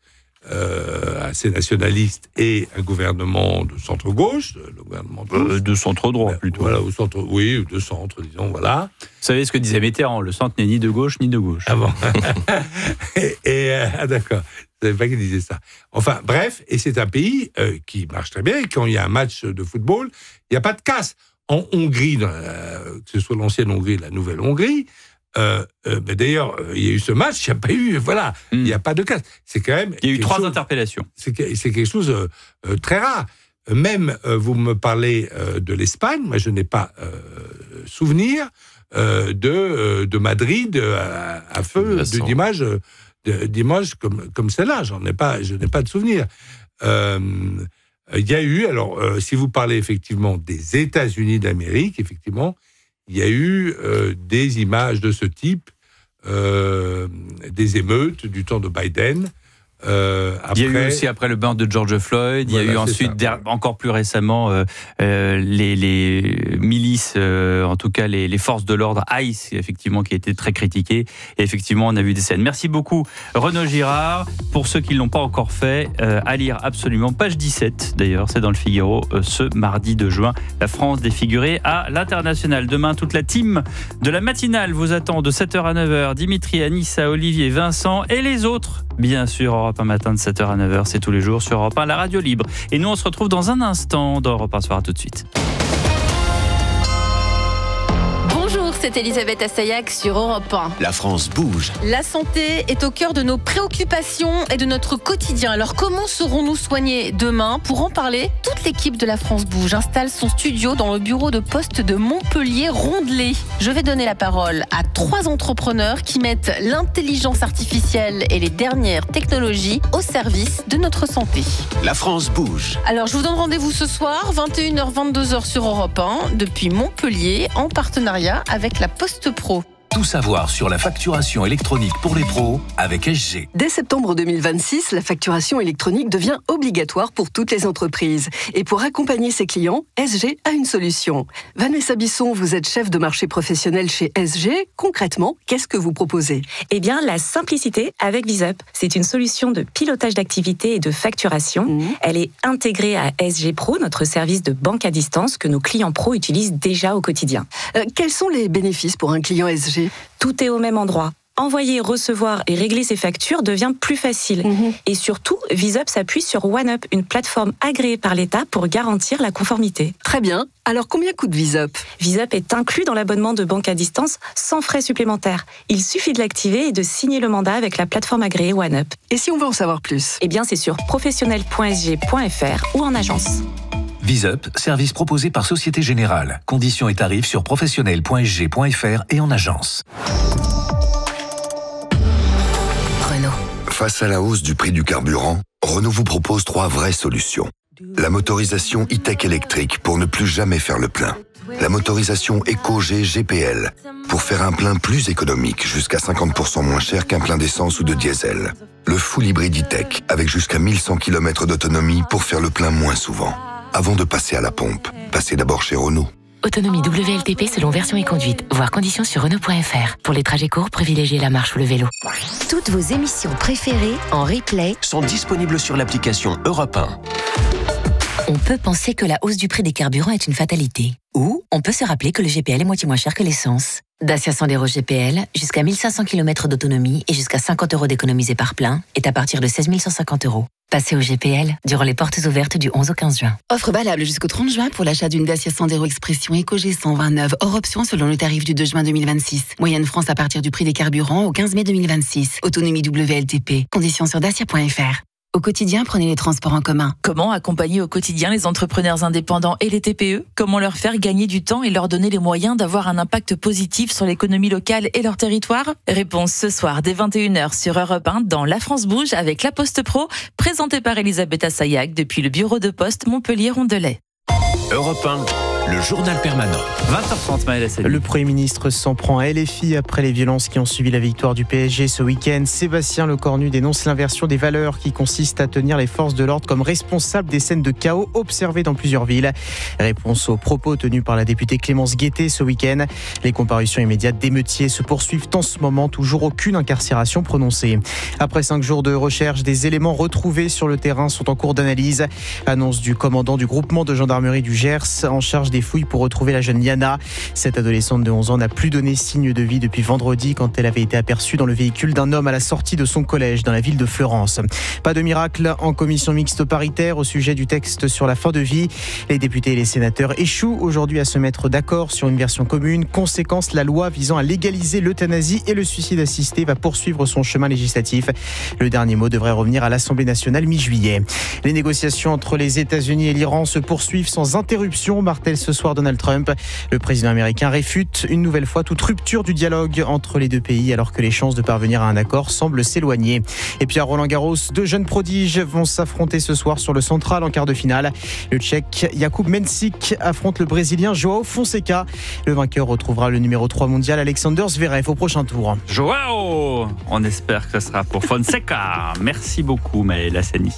euh, assez nationaliste, et un gouvernement de centre-gauche, le gouvernement de, euh, de centre-droit, ben, plutôt. Voilà, au centre, oui, de centre, disons, voilà. Vous savez ce que disait Mitterrand, le centre n'est ni de gauche ni de gauche. Ah bon. et, et euh, ah d'accord, je ne savais pas qu'il disait ça. Enfin, bref, et c'est un pays euh, qui marche très bien, et quand il y a un match de football, il n'y a pas de casse. En Hongrie, dans la, que ce soit l'ancienne Hongrie, la nouvelle Hongrie, Euh, euh, ben d'ailleurs, euh, il y a eu ce match, il n'y a pas eu, voilà, il n'y a pas de casse. C'est quand même. Il y a eu trois chose, interpellations. C'est, c'est quelque chose de euh, très rare. Même, euh, vous me parlez euh, de l'Espagne, moi je n'ai pas euh, souvenir euh, de, euh, de Madrid à, à feu de, d'images, de, d'images comme, comme celle-là. J'en ai pas, je n'ai pas de souvenir. Euh, il y a eu, alors, euh, si vous parlez effectivement des États-Unis d'Amérique, effectivement, il y a eu euh, des images de ce type, euh, des émeutes du temps de Biden. Euh, après, il y a eu aussi après le meurtre de George Floyd, voilà, il y a eu ensuite, der, encore plus récemment, euh, euh, les, les milices, euh, en tout cas les, les forces de l'ordre, ICE, effectivement, qui a été très critiquées. Et effectivement, on a vu des scènes. Merci beaucoup, Renaud Girard. Pour ceux qui ne l'ont pas encore fait, euh, à lire absolument, page dix-sept, d'ailleurs, c'est dans le Figaro, euh, ce mardi deux juin, la France défigurée à l'international. Demain, toute la team de la matinale vous attend de sept heures à neuf heures. Dimitri, Anissa, Olivier, Vincent et les autres, bien sûr, Europe un matin de sept heures à neuf heures, c'est tous les jours sur Europe un, la radio libre. Et nous, on se retrouve dans un instant dans Europe un Soir. À tout de suite. Bonjour, c'est Elisabeth Assayag sur Europe un. La France bouge. La santé est au cœur de nos préoccupations et de notre quotidien. Alors comment serons-nous soignés demain ? Pour en parler, toute l'équipe de La France bouge installe son studio dans le bureau de poste de Montpellier-Rondelet. Je vais donner la parole à trois entrepreneurs qui mettent l'intelligence artificielle et les dernières technologies au service de notre santé. La France bouge. Alors je vous donne rendez-vous ce soir, vingt et une heures, vingt-deux heures sur Europe un, depuis Montpellier, en partenariat avec la Poste Pro. Tout savoir sur la facturation électronique pour les pros avec S G. Dès septembre deux mille vingt-six, la facturation électronique devient obligatoire pour toutes les entreprises. Et pour accompagner ses clients, S G a une solution. Vanessa Bisson, vous êtes chef de marché professionnel chez S G. Concrètement, qu'est-ce que vous proposez ? Eh bien, la simplicité avec VisUp. C'est une solution de pilotage d'activité et de facturation. Mmh. Elle est intégrée à S G Pro, notre service de banque à distance que nos clients pros utilisent déjà au quotidien. Euh, quels sont les bénéfices pour un client S G ? Tout est au même endroit. envoyer, recevoir et régler ses factures devient plus facile. Mmh. Et surtout, VisUp s'appuie sur OneUp, une plateforme agréée par l'État pour garantir la conformité. Très bien. Alors combien coûte VisUp ? VisUp est inclus dans l'abonnement de banque à distance sans frais supplémentaires. Il suffit de l'activer et de signer le mandat avec la plateforme agréée OneUp. Et si on veut en savoir plus ? Eh bien, c'est sur professionnel point s g point f r ou en agence. VisUp, service proposé par Société Générale. Conditions et tarifs sur professionnel point s g point f r et en agence. Renault. Face à la hausse du prix du carburant, Renault vous propose trois vraies solutions. La motorisation e-tech électrique pour ne plus jamais faire le plein. La motorisation EcoG G P L pour faire un plein plus économique, jusqu'à cinquante pour cent moins cher qu'un plein d'essence ou de diesel. Le full hybride e-tech avec jusqu'à mille cent kilomètres d'autonomie pour faire le plein moins souvent. Avant de passer à la pompe, passez d'abord chez Renault. Autonomie W L T P selon version et conduite. Voir conditions sur Renault point f r. Pour les trajets courts, privilégiez la marche ou le vélo. Toutes vos émissions préférées en replay sont disponibles sur l'application Europe un. On peut penser que la hausse du prix des carburants est une fatalité. Ou on peut se rappeler que le G P L est moitié moins cher que l'essence. Dacia Sandero G P L, jusqu'à mille cinq cents kilomètres d'autonomie et jusqu'à cinquante euros d'économisés par plein, est à partir de seize mille cent cinquante euros. Passez au G P L durant les portes ouvertes du onze au quinze juin. Offre valable jusqu'au trente juin pour l'achat d'une Dacia Sandero Expression EcoG cent vingt-neuf, hors option selon le tarif du deux juin deux mille vingt-six. Moyenne France à partir du prix des carburants au quinze mai deux mille vingt-six. Autonomie W L T P. Conditions sur dacia point f r. Au quotidien, prenez les transports en commun. Comment accompagner au quotidien les entrepreneurs indépendants et les T P E ? Comment leur faire gagner du temps et leur donner les moyens d'avoir un impact positif sur l'économie locale et leur territoire ? Réponse ce soir dès vingt et une heures sur Europe un dans La France Bouge avec La Poste Pro, présentée par Elisabeth Assayag depuis le bureau de poste Montpellier-Rondelet. Europe un. Le journal permanent. vingt heures trente, Maël Hassani. Le Premier ministre s'en prend à L F I après les violences qui ont suivi la victoire du P S G ce week-end. Sébastien Lecornu dénonce l'inversion des valeurs qui consiste à tenir les forces de l'ordre comme responsables des scènes de chaos observées dans plusieurs villes. Réponse aux propos tenus par la députée Clémence Guettet ce week-end. Les comparutions immédiates d'émeutiers se poursuivent en ce moment, toujours aucune incarcération prononcée. Après cinq jours de recherche, des éléments retrouvés sur le terrain sont en cours d'analyse. Annonce du commandant du groupement de gendarmerie du Gers en charge des fouilles pour retrouver la jeune Liana. Cette adolescente de onze ans n'a plus donné signe de vie depuis vendredi quand elle avait été aperçue dans le véhicule d'un homme à la sortie de son collège dans la ville de Fleurance. Pas de miracle en commission mixte paritaire au sujet du texte sur la fin de vie. Les députés et les sénateurs échouent aujourd'hui à se mettre d'accord sur une version commune. Conséquence, la loi visant à légaliser l'euthanasie et le suicide assisté va poursuivre son chemin législatif. Le dernier mot devrait revenir à l'Assemblée nationale mi-juillet. Les négociations entre les États-Unis et l'Iran se poursuivent sans interruption, martèle ce soir Donald Trump. Le président américain réfute une nouvelle fois toute rupture du dialogue entre les deux pays alors que les chances de parvenir à un accord semblent s'éloigner. Et puis à Roland-Garros, deux jeunes prodiges vont s'affronter ce soir sur le central en quart de finale. Le Tchèque Jakub Mensik affronte le Brésilien Joao Fonseca. Le vainqueur retrouvera le numéro trois mondial Alexander Zverev au prochain tour. Joao, on espère que ce sera pour Fonseca. Merci beaucoup Maël Hassani.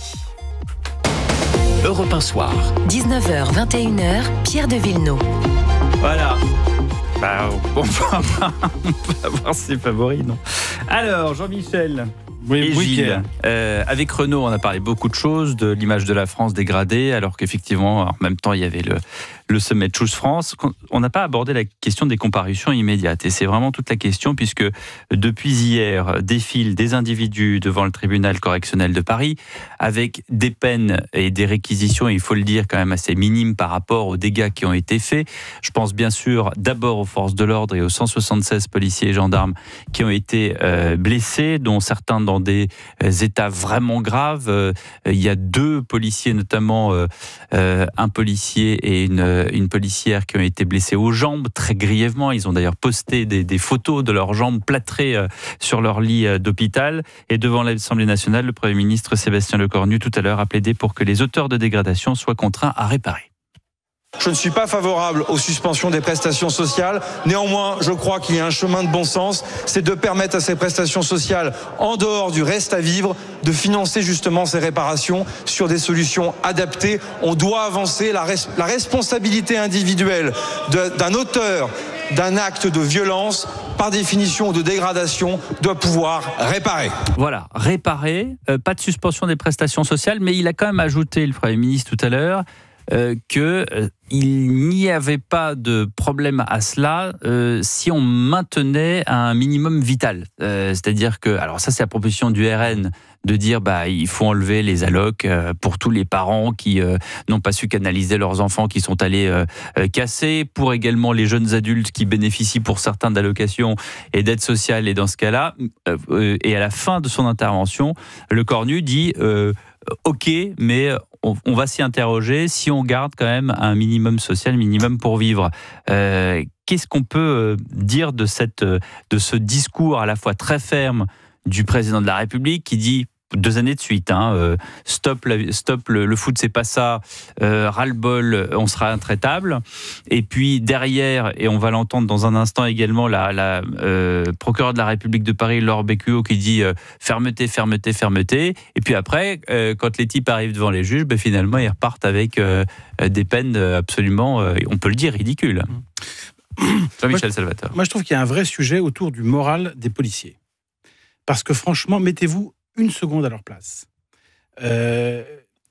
Europe un soir. dix-neuf heures, vingt et une heures, Pierre de Villeneuve. Voilà. Bah, on peut avoir ses favoris, non ? Alors, Jean-Michel. Oui, et oui, Gilles, euh, avec Renault, on a parlé beaucoup de choses, de l'image de la France dégradée, alors qu'effectivement, en même temps, il y avait le, le sommet de Choose France. On n'a pas abordé la question des comparutions immédiates. Et c'est vraiment toute la question, puisque depuis hier, défilent des individus devant le tribunal correctionnel de Paris, avec des peines et des réquisitions, il faut le dire, quand même assez minimes par rapport aux dégâts qui ont été faits. Je pense bien sûr d'abord aux forces de l'ordre et aux cent soixante-seize policiers et gendarmes qui ont été euh, blessés, dont certains dans des états vraiment graves. Euh, il y a deux policiers, notamment euh, euh, un policier et une, une policière qui ont été blessés aux jambes, très grièvement. Ils ont d'ailleurs posté des, des photos de leurs jambes plâtrées euh, sur leur lit euh, d'hôpital. Et devant l'Assemblée nationale, le Premier ministre Sébastien Lecornu, tout à l'heure, a plaidé pour que les auteurs de dégradation soient contraints à réparer. Je ne suis pas favorable aux suspensions des prestations sociales. Néanmoins, je crois qu'il y a un chemin de bon sens, c'est de permettre à ces prestations sociales, en dehors du reste à vivre, de financer justement ces réparations sur des solutions adaptées. On doit avancer la, res- la responsabilité individuelle de, d'un auteur d'un acte de violence, par définition ou de dégradation, doit pouvoir réparer. Voilà, réparer, euh, pas de suspension des prestations sociales, mais il a quand même ajouté, le Premier ministre tout à l'heure, Euh, que euh, il n'y avait pas de problème à cela euh, si on maintenait un minimum vital. Euh, c'est-à-dire que, alors ça c'est la proposition du R N, de dire bah il faut enlever les allocs euh, pour tous les parents qui euh, n'ont pas su canaliser leurs enfants qui sont allés euh, euh, casser, pour également les jeunes adultes qui bénéficient pour certains d'allocations et d'aides sociales. Et dans ce cas-là, euh, euh, et à la fin de son intervention, le Cornu dit euh, ok, mais on, on va s'y interroger si on garde quand même un minimum social, minimum pour vivre. Euh, qu'est-ce qu'on peut dire de cette, de ce discours à la fois très ferme du président de la République qui dit deux années de suite, hein, euh, stop, la, stop le, le foot, c'est pas ça, euh, ras-le-bol, on sera intraitable. Et puis derrière, et on va l'entendre dans un instant également, la, la euh, procureure de la République de Paris, Laure Becqueau, qui dit euh, fermeté, fermeté, fermeté. Et puis après, euh, quand les types arrivent devant les juges, ben, finalement, ils repartent avec euh, des peines absolument, euh, on peut le dire, ridicules. Jean-Michel Salvatore. Moi, je trouve qu'il y a un vrai sujet autour du moral des policiers. Parce que franchement, mettez-vous une seconde à leur place. Euh,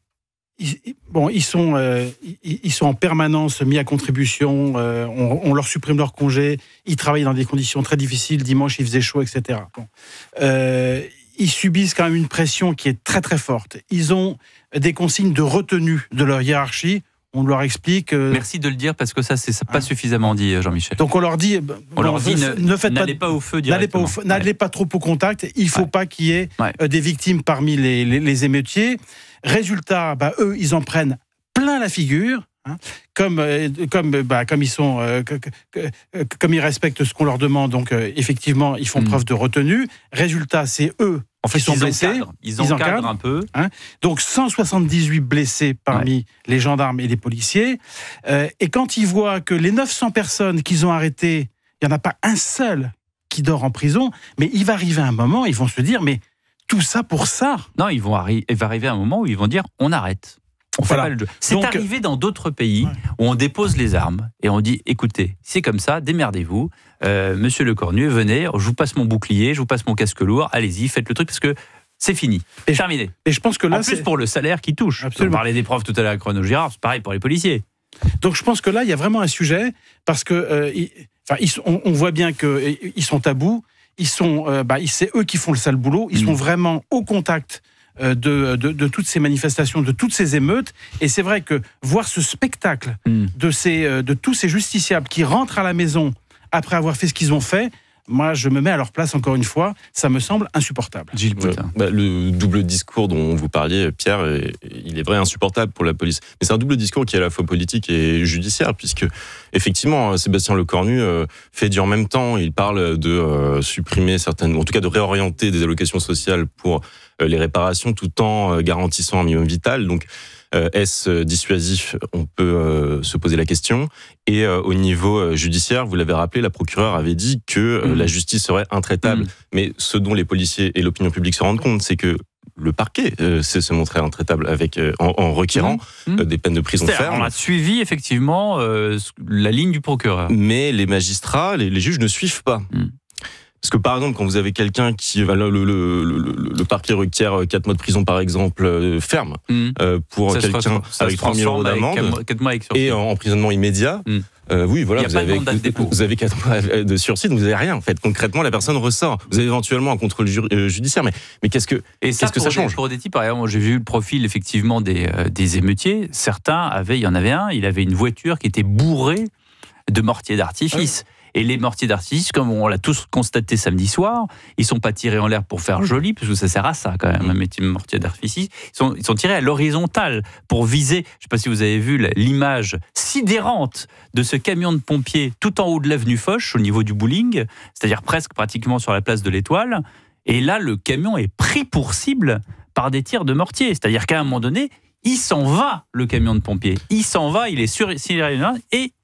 ils, bon, ils sont, euh, ils, ils sont en permanence mis à contribution, euh, on, on leur supprime leur congé, ils travaillent dans des conditions très difficiles, dimanche il faisait chaud, et cetera. Bon. Euh, ils subissent quand même une pression qui est très très forte. Ils ont des consignes de retenue de leur hiérarchie. On leur explique... Euh... Merci de le dire, parce que ça, c'est pas ah. suffisamment dit, Jean-Michel. Donc on leur dit... On bon, leur dit, ne, ne, faites n'allez pas, pas au feu directement. N'allez pas, au feu, n'allez ouais. pas trop au contact. Il ne faut ouais. pas qu'il y ait ouais. euh, des victimes parmi les, les, les émeutiers. Résultat, bah, eux, ils en prennent plein la figure. Hein, comme, euh, comme, bah, comme, ils sont, euh, que, que, que, comme ils respectent ce qu'on leur demande, donc euh, effectivement, ils font mmh. preuve de retenue. Résultat, c'est eux en fait, qui sont ils blessés. Encadrent. Ils, ils encadrent, encadrent un peu. Hein, donc cent soixante-dix-huit blessés parmi ouais. les gendarmes et les policiers. Euh, et quand ils voient que les neuf cents personnes qu'ils ont arrêtées, il n'y en a pas un seul qui dort en prison, mais il va arriver un moment, ils vont se dire, mais tout ça pour ça. Non, ils vont arri- il va arriver un moment où ils vont dire, on arrête. On voilà. fait pas le jeu. C'est Donc, arrivé dans d'autres pays ouais. où on dépose les armes et on dit, écoutez, c'est comme ça, démerdez-vous. Euh, Monsieur Le Cornu, venez, je vous passe mon bouclier, je vous passe mon casque lourd, allez-y, faites le truc parce que c'est fini, et terminé. Je, et je pense que là, en plus c'est... pour le salaire qui touche. Absolument. On parlait des profs tout à l'heure avec Renaud Girard, c'est pareil pour les policiers. Donc je pense que là, il y a vraiment un sujet parce que, euh, ils, enfin, ils, on, on voit bien qu'ils sont à bout. Ils sont, euh, bah, c'est eux qui font le sale boulot. Ils mmh. sont vraiment au contact de, de, de toutes ces manifestations, de toutes ces émeutes. Et c'est vrai que voir ce spectacle mmh. de, ces, de tous ces justiciables qui rentrent à la maison après avoir fait ce qu'ils ont fait, moi, je me mets à leur place encore une fois, ça me semble insupportable. Gilles Poutin. Ouais, bah, le double discours dont vous parliez, Pierre, est, il est vrai insupportable pour la police. Mais c'est un double discours qui est à la fois politique et judiciaire, puisque effectivement, Sébastien Lecornu euh, fait du en même temps. Il parle de euh, supprimer certaines, en tout cas de réorienter des allocations sociales pour euh, les réparations, tout en euh, garantissant un minimum vital. Donc, Euh, est-ce dissuasif ? On peut euh, se poser la question. Et euh, au niveau euh, judiciaire, vous l'avez rappelé, la procureure avait dit que euh, mmh. la justice serait intraitable. Mmh. Mais ce dont les policiers et l'opinion publique se rendent compte, c'est que le parquet euh, sait se montrer intraitable avec, euh, en, en requérant mmh. euh, des peines de prison C'est-à-dire, ferme. On a suivi effectivement euh, la ligne du procureur. Mais les magistrats, les, les juges ne suivent pas. Mmh. Parce que par exemple, quand vous avez quelqu'un qui le, le, le, le, le parquet requiert quatre mois de prison par exemple euh, ferme mmh. euh, pour ça quelqu'un se, avec trois mille euros d'amende avec quatre mois avec et en emprisonnement immédiat, mmh. euh, oui voilà, vous avez, vous avez quatre mois de sursis, donc vous n'avez rien en fait. Concrètement, la personne ressort. Vous avez éventuellement un contrôle ju- euh, judiciaire, mais mais qu'est-ce que et ça, qu'est-ce que ça des, change pour des types, par exemple, j'ai vu le profil effectivement des euh, des émeutiers. Certains avaient, il y en avait un, il avait une voiture qui était bourrée de mortiers d'artifice. Ouais. Et les mortiers d'artifice, comme on l'a tous constaté samedi soir, ils sont pas tirés en l'air pour faire joli, parce que ça sert à ça quand même, un mortier d'artifice. Ils sont, ils sont tirés à l'horizontale pour viser, je ne sais pas si vous avez vu l'image sidérante de ce camion de pompiers tout en haut de l'avenue Foch, au niveau du bowling, c'est-à-dire presque pratiquement sur la place de l'Étoile. Et là, le camion est pris pour cible par des tirs de mortier. C'est-à-dire qu'à un moment donné, il s'en va, le camion de pompiers. Il s'en va, il est sur et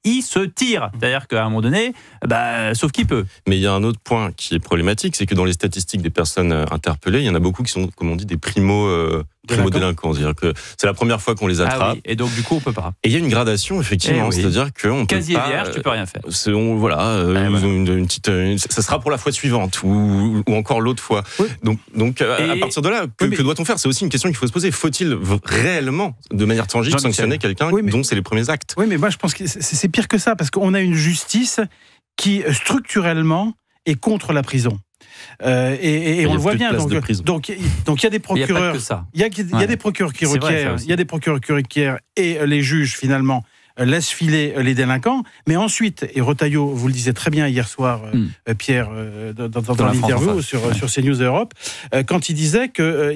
il se tire. C'est-à-dire qu'à un moment donné, bah, sauf qu'il peut. Mais il y a un autre point qui est problématique, c'est que dans les statistiques des personnes interpellées, il y en a beaucoup qui sont, comme on dit, des primo, euh, primo-délinquants. C'est-à-dire que c'est la première fois qu'on les attrape. Ah oui, et donc du coup, on peut pas. Et il y a une gradation, effectivement. Eh oui. C'est-à-dire qu'on peut Casier pas... vierge, tu peux rien faire. C'est, on, voilà, euh, ah, voilà. Une, une petite, une, ça sera pour la fois suivante ou, ou encore l'autre fois. Oui. Donc, donc à, à partir de là, que, oui, mais... que doit-on faire ? C'est aussi une question qu'il faut se poser. Faut-il réellement, de manière tangible, sanctionner quelqu'un oui, mais... dont c'est les premiers actes ? Oui, mais moi je pense que c'est, c'est pire que ça, parce qu'on a une justice qui, structurellement, est contre la prison. Euh, et, et, et on le voit bien. Donc, donc, donc il y a des procureurs. Il y a, il y a des procureurs qui requièrent. Il y a des procureurs qui requièrent et les juges finalement laissent filer les délinquants. Mais ensuite, et Retailleau, vous le disiez très bien hier soir, mm. Pierre, dans, dans, dans, dans l'interview sur, ouais. sur CNews Europe, quand il disait qu'il euh,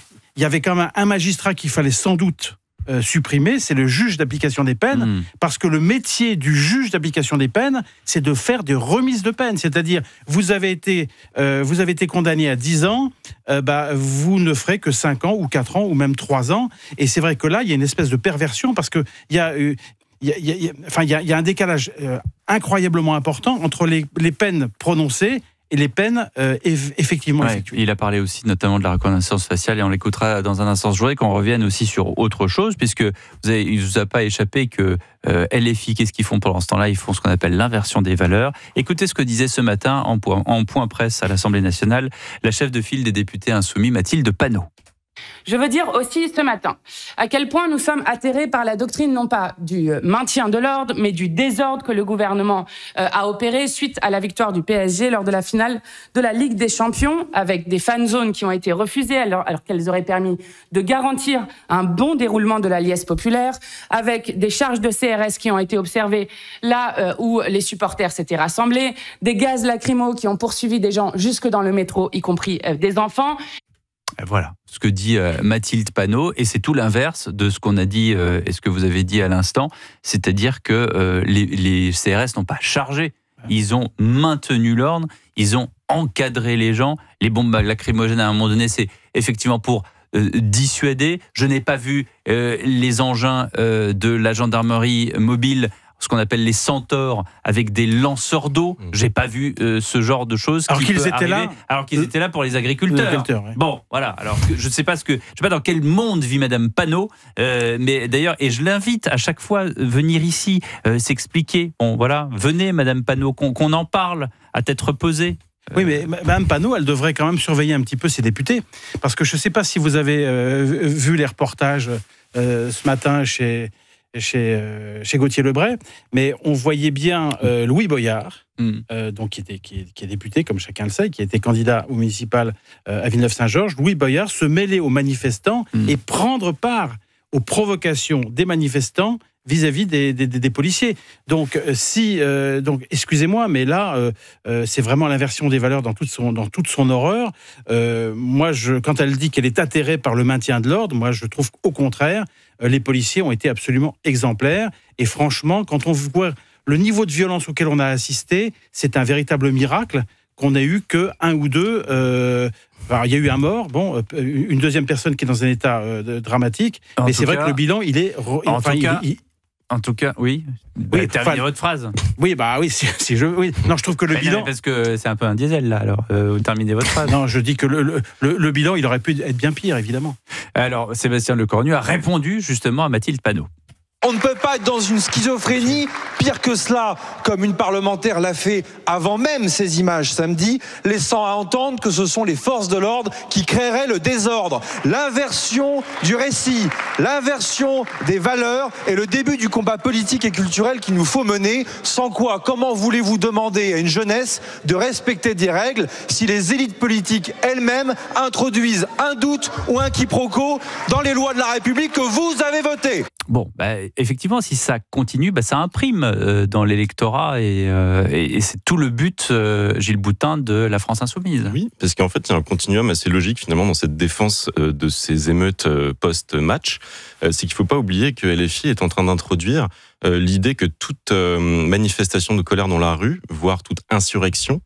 y avait quand même un magistrat qu'il fallait sans doute Euh, supprimé, c'est le juge d'application des peines, mmh. parce que le métier du juge d'application des peines, c'est de faire des remises de peine. C'est-à-dire, vous avez été, euh, vous avez été condamné à dix ans, euh, bah, vous ne ferez que cinq ans, ou quatre ans, ou même trois ans. Et c'est vrai que là, il y a une espèce de perversion, parce qu'il y a... Euh, Il y, a, il, y a, enfin, il, y a, il y a un décalage euh, incroyablement important entre les, les peines prononcées et les peines euh, effectivement ouais, effectuées. Il a parlé aussi notamment de la reconnaissance faciale et on l'écoutera dans un instant. Je voudrais qu'on revienne aussi sur autre chose, puisque vous avez, il ne vous a pas échappé que euh, L F I, qu'est-ce qu'ils font pendant ce temps-là ? Ils font ce qu'on appelle l'inversion des valeurs. Écoutez ce que disait ce matin en point, en point presse à l'Assemblée nationale la chef de file des députés insoumis, Mathilde Panot. Je veux dire aussi ce matin à quel point nous sommes atterrés par la doctrine non pas du maintien de l'ordre, mais du désordre que le gouvernement euh, a opéré suite à la victoire du P S G lors de la finale de la Ligue des Champions, avec des fan zones qui ont été refusées alors, alors qu'elles auraient permis de garantir un bon déroulement de la liesse populaire, avec des charges de C R S qui ont été observées là euh, où les supporters s'étaient rassemblés, des gaz lacrymaux qui ont poursuivi des gens jusque dans le métro, y compris euh, des enfants. Voilà ce que dit euh, Mathilde Panot, et c'est tout l'inverse de ce qu'on a dit euh, et ce que vous avez dit à l'instant, c'est-à-dire que euh, les, les C R S n'ont pas chargé, ils ont maintenu l'ordre, ils ont encadré les gens. Les bombes lacrymogènes à un moment donné, c'est effectivement pour euh, dissuader. Je n'ai pas vu euh, les engins euh, de la gendarmerie mobile, ce qu'on appelle les centaures, avec des lanceurs d'eau. Mmh. J'ai pas vu euh, ce genre de choses. Alors qui qu'ils peut étaient arriver, là. Alors qu'ils étaient là pour les agriculteurs. Les agriculteurs ouais. Bon, voilà. Alors je sais pas ce que, je sais pas dans quel monde vit Madame Panot, euh, mais d'ailleurs, et je l'invite à chaque fois à venir ici euh, s'expliquer. Bon, voilà, venez Madame Panot, qu'on, qu'on en parle à tête reposée. Oui, mais Mme Panot, elle devrait quand même surveiller un petit peu ses députés. Parce que je ne sais pas si vous avez euh, vu les reportages euh, ce matin chez, chez, euh, chez Gauthier Lebray, mais on voyait bien euh, Louis Boyard, mm. euh, donc qui, était, qui, est, qui est député, comme chacun le sait, qui a été candidat au municipal euh, à Villeneuve-Saint-Georges. Louis Boyard se mêler aux manifestants mm. et prendre part aux provocations des manifestants vis-à-vis des, des, des policiers. Donc, si, euh, donc, excusez-moi, mais là, euh, euh, c'est vraiment l'inversion des valeurs dans toute son, dans toute son horreur. Euh, moi, je, quand elle dit qu'elle est atterrée par le maintien de l'ordre, moi, je trouve qu'au contraire, euh, les policiers ont été absolument exemplaires. Et franchement, quand on voit le niveau de violence auquel on a assisté, c'est un véritable miracle qu'on n'a eu qu'un ou deux. Euh, alors, il y a eu un mort, bon, une deuxième personne qui est dans un état euh, dramatique, en mais c'est vrai cas, que le bilan, il est... En enfin, tout cas, il, il, En tout cas, oui. oui terminez enfin, votre phrase. Oui, bah oui, si, si je, oui. Non, je trouve que le mais bilan. Non, parce que c'est un peu un diesel là. Alors, euh, terminez votre phrase. Non, je dis que le, le, le, le bilan, il aurait pu être bien pire, évidemment. Alors, Sébastien Lecornu a répondu justement à Mathilde Panot. On ne peut pas être dans une schizophrénie, pire que cela, comme une parlementaire l'a fait avant même ces images samedi, laissant à entendre que ce sont les forces de l'ordre qui créeraient le désordre. L'inversion du récit, l'inversion des valeurs est le début du combat politique et culturel qu'il nous faut mener, sans quoi, comment voulez-vous demander à une jeunesse de respecter des règles si les élites politiques elles-mêmes introduisent un doute ou un quiproquo dans les lois de la République que vous avez votées ? Bon, bah, effectivement, si ça continue, bah, ça imprime euh, dans l'électorat et, euh, et, et c'est tout le but, euh, Gilles Boutin, de la France Insoumise. Oui, parce qu'en fait, il y a un continuum assez logique finalement dans cette défense euh, de ces émeutes euh, post-match. Euh, c'est qu'il ne faut pas oublier que L F I est en train d'introduire euh, l'idée que toute euh, manifestation de colère dans la rue, voire toute insurrection,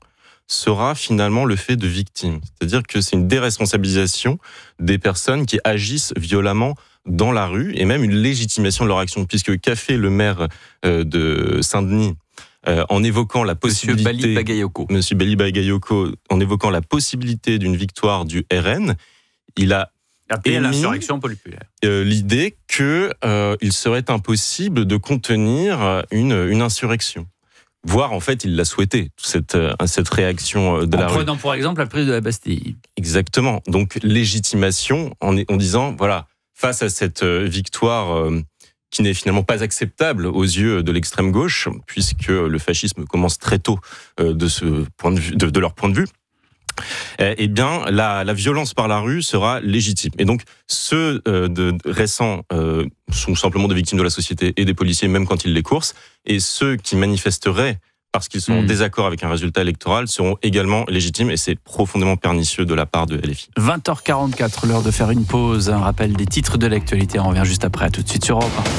sera finalement le fait de victimes. C'est-à-dire que c'est une déresponsabilisation des personnes qui agissent violemment dans la rue et même une légitimation de leur action, puisque qu'a fait le maire de Saint-Denis euh, en évoquant la possibilité... Monsieur Bali Bagayoko. Monsieur Bali Bagayoko, en évoquant la possibilité d'une victoire du R N, il a appelé à l'insurrection populaire. Euh, l'idée qu'il euh, serait impossible de contenir une, une insurrection. Voire, en fait, il l'a souhaité, cette, cette réaction de en la rue. En prenant, pour exemple, la prise de la Bastille. Exactement. Donc, légitimation en, en disant, voilà, face à cette victoire euh, qui n'est finalement pas acceptable aux yeux de l'extrême gauche, puisque le fascisme commence très tôt euh, de, ce point de, vue, de, de leur point de vue, eh bien, la, la violence par la rue sera légitime. Et donc, ceux euh, de, de récents euh, sont simplement des victimes de la société et des policiers, même quand ils les coursent. Et ceux qui manifesteraient parce qu'ils sont mmh. en désaccord avec un résultat électoral seront également légitimes. Et c'est profondément pernicieux de la part de L F I. vingt heures quarante-quatre, l'heure de faire une pause. Un rappel des titres de l'actualité. On revient juste après. À tout de suite sur Europe un.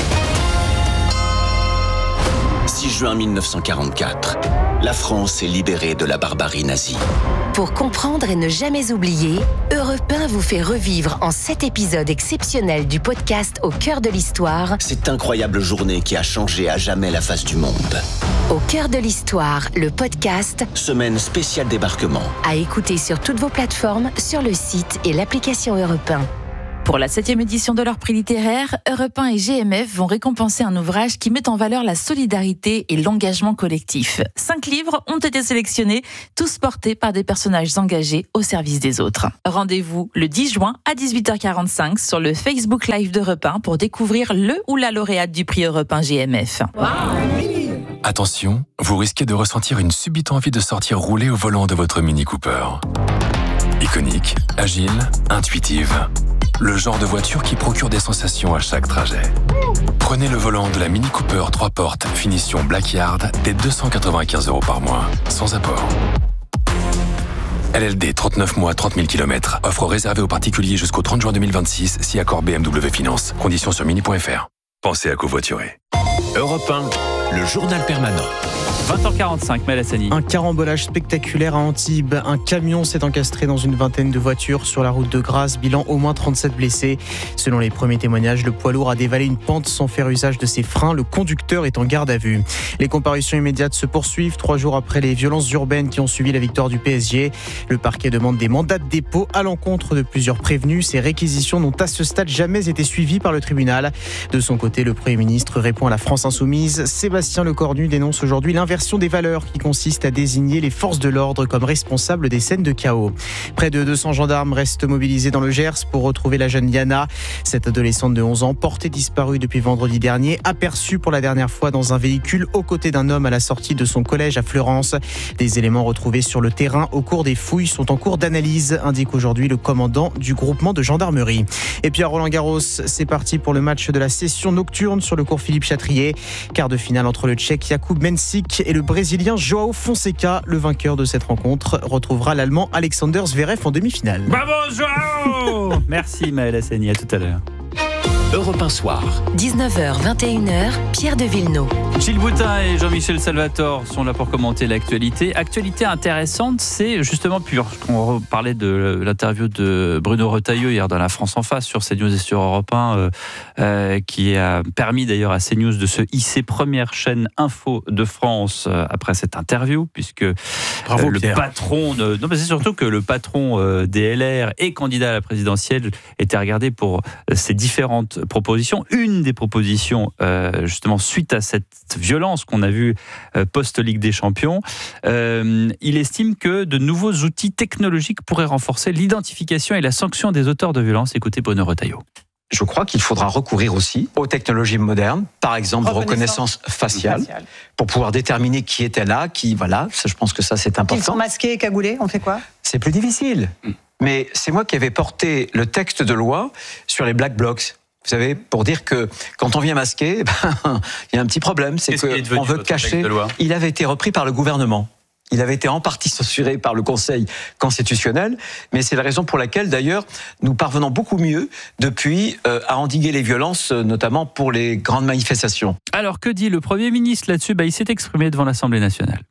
six juin mille neuf cent quarante-quatre. La France est libérée de la barbarie nazie. Pour comprendre et ne jamais oublier, Europe un vous fait revivre en sept épisodes exceptionnels du podcast Au cœur de l'histoire. Cette incroyable journée qui a changé à jamais la face du monde. Au cœur de l'histoire, le podcast. Semaine spéciale débarquement. À écouter sur toutes vos plateformes, sur le site et l'application Europe un. Pour la septième édition de leur prix littéraire, Europe un et G M F vont récompenser un ouvrage qui met en valeur la solidarité et l'engagement collectif. Cinq livres ont été sélectionnés, tous portés par des personnages engagés au service des autres. Rendez-vous le dix juin à dix-huit heures quarante-cinq sur le Facebook Live d'Europe un pour découvrir le ou la lauréate du prix Europe un G M F. Wow. Attention, vous risquez de ressentir une subite envie de sortir rouler au volant de votre Mini Cooper. Iconique, agile, intuitive. Le genre de voiture qui procure des sensations à chaque trajet. Prenez le volant de la Mini Cooper trois portes, finition Blackyard, dès deux cent quatre-vingt-quinze euros par mois, sans apport. L L D, trente-neuf mois, trente mille kilomètres. Offre réservée aux particuliers jusqu'au trente juin deux mille vingt-six, si accord B M W Finance. Conditions sur mini point f r. Pensez à covoiturer. Europe un, le journal permanent. vingt heures quarante-cinq, Mel Hassani. Un carambolage spectaculaire à Antibes. Un camion s'est encastré dans une vingtaine de voitures sur la route de Grasse. Bilan au moins trente-sept blessés. Selon les premiers témoignages, le poids lourd a dévalé une pente sans faire usage de ses freins. Le conducteur est en garde à vue. Les comparutions immédiates se poursuivent trois jours après les violences urbaines qui ont suivi la victoire du P S G. Le parquet demande des mandats de dépôt à l'encontre de plusieurs prévenus. Ces réquisitions n'ont à ce stade jamais été suivies par le tribunal. De son côté, le Premier ministre répond à la France Insoumise. Sébastien Lecornu dénonce aujourd'hui l'inversion des valeurs qui consiste à désigner les forces de l'ordre comme responsables des scènes de chaos. Près de deux cents gendarmes restent mobilisés dans le Gers pour retrouver la jeune Yana. Cette adolescente de onze ans, portée disparue depuis vendredi dernier, aperçue pour la dernière fois dans un véhicule aux côtés d'un homme à la sortie de son collège à Fleurance. Des éléments retrouvés sur le terrain au cours des fouilles sont en cours d'analyse, indique aujourd'hui le commandant du groupement de gendarmerie. Et puis à Roland-Garros, c'est parti pour le match de la session nocturne sur le cours Philippe Chatrier. Quart de finale entre le Tchèque Jakub Mensik et le Brésilien Joao Fonseca. Le vainqueur de cette rencontre retrouvera l'Allemand Alexander Zverev en demi-finale. Bravo Joao. Merci Maël Hassani, à tout à l'heure. Europe un soir. dix-neuf heures vingt et une heures, Pierre de Villeneuve. Gilles Boutin et Jean-Michel Salvatore sont là pour commenter l'actualité. Actualité intéressante, c'est justement, puisqu'on parlait de l'interview de Bruno Retailleau hier dans La France en face sur CNews et sur Europe un, euh, euh, qui a permis d'ailleurs à CNews de se hisser première chaîne info de France euh, après cette interview, puisque Bravo, euh, le Pierre. patron... De, non, mais c'est surtout que le patron euh, des L R et candidat à la présidentielle était regardé pour euh, ses différentes propositions. Une des propositions, euh, justement, suite à cette violence qu'on a vue euh, post-Ligue des Champions, euh, il estime que de nouveaux outils technologiques pourraient renforcer l'identification et la sanction des auteurs de violence. Écoutez Bruno Retailleau. Je crois qu'il faudra recourir aussi aux technologies modernes, par exemple reconnaissance, reconnaissance faciale, faciale, pour pouvoir déterminer qui était là, qui, voilà, ça, je pense que ça c'est important. Ils sont masqués et cagoulés, on fait quoi ? C'est plus difficile. Mais c'est moi qui avais porté le texte de loi sur les black blocs. Vous savez, pour dire que quand on vient masquer, ben, il y a un petit problème, c'est qu'on veut cacher. Il avait été repris par le gouvernement. Il avait été en partie censuré par le Conseil constitutionnel, mais c'est la raison pour laquelle, d'ailleurs, nous parvenons beaucoup mieux depuis euh, à endiguer les violences, notamment pour les grandes manifestations. Alors, que dit le Premier ministre là-dessus ? Bah, il s'est exprimé devant l'Assemblée nationale.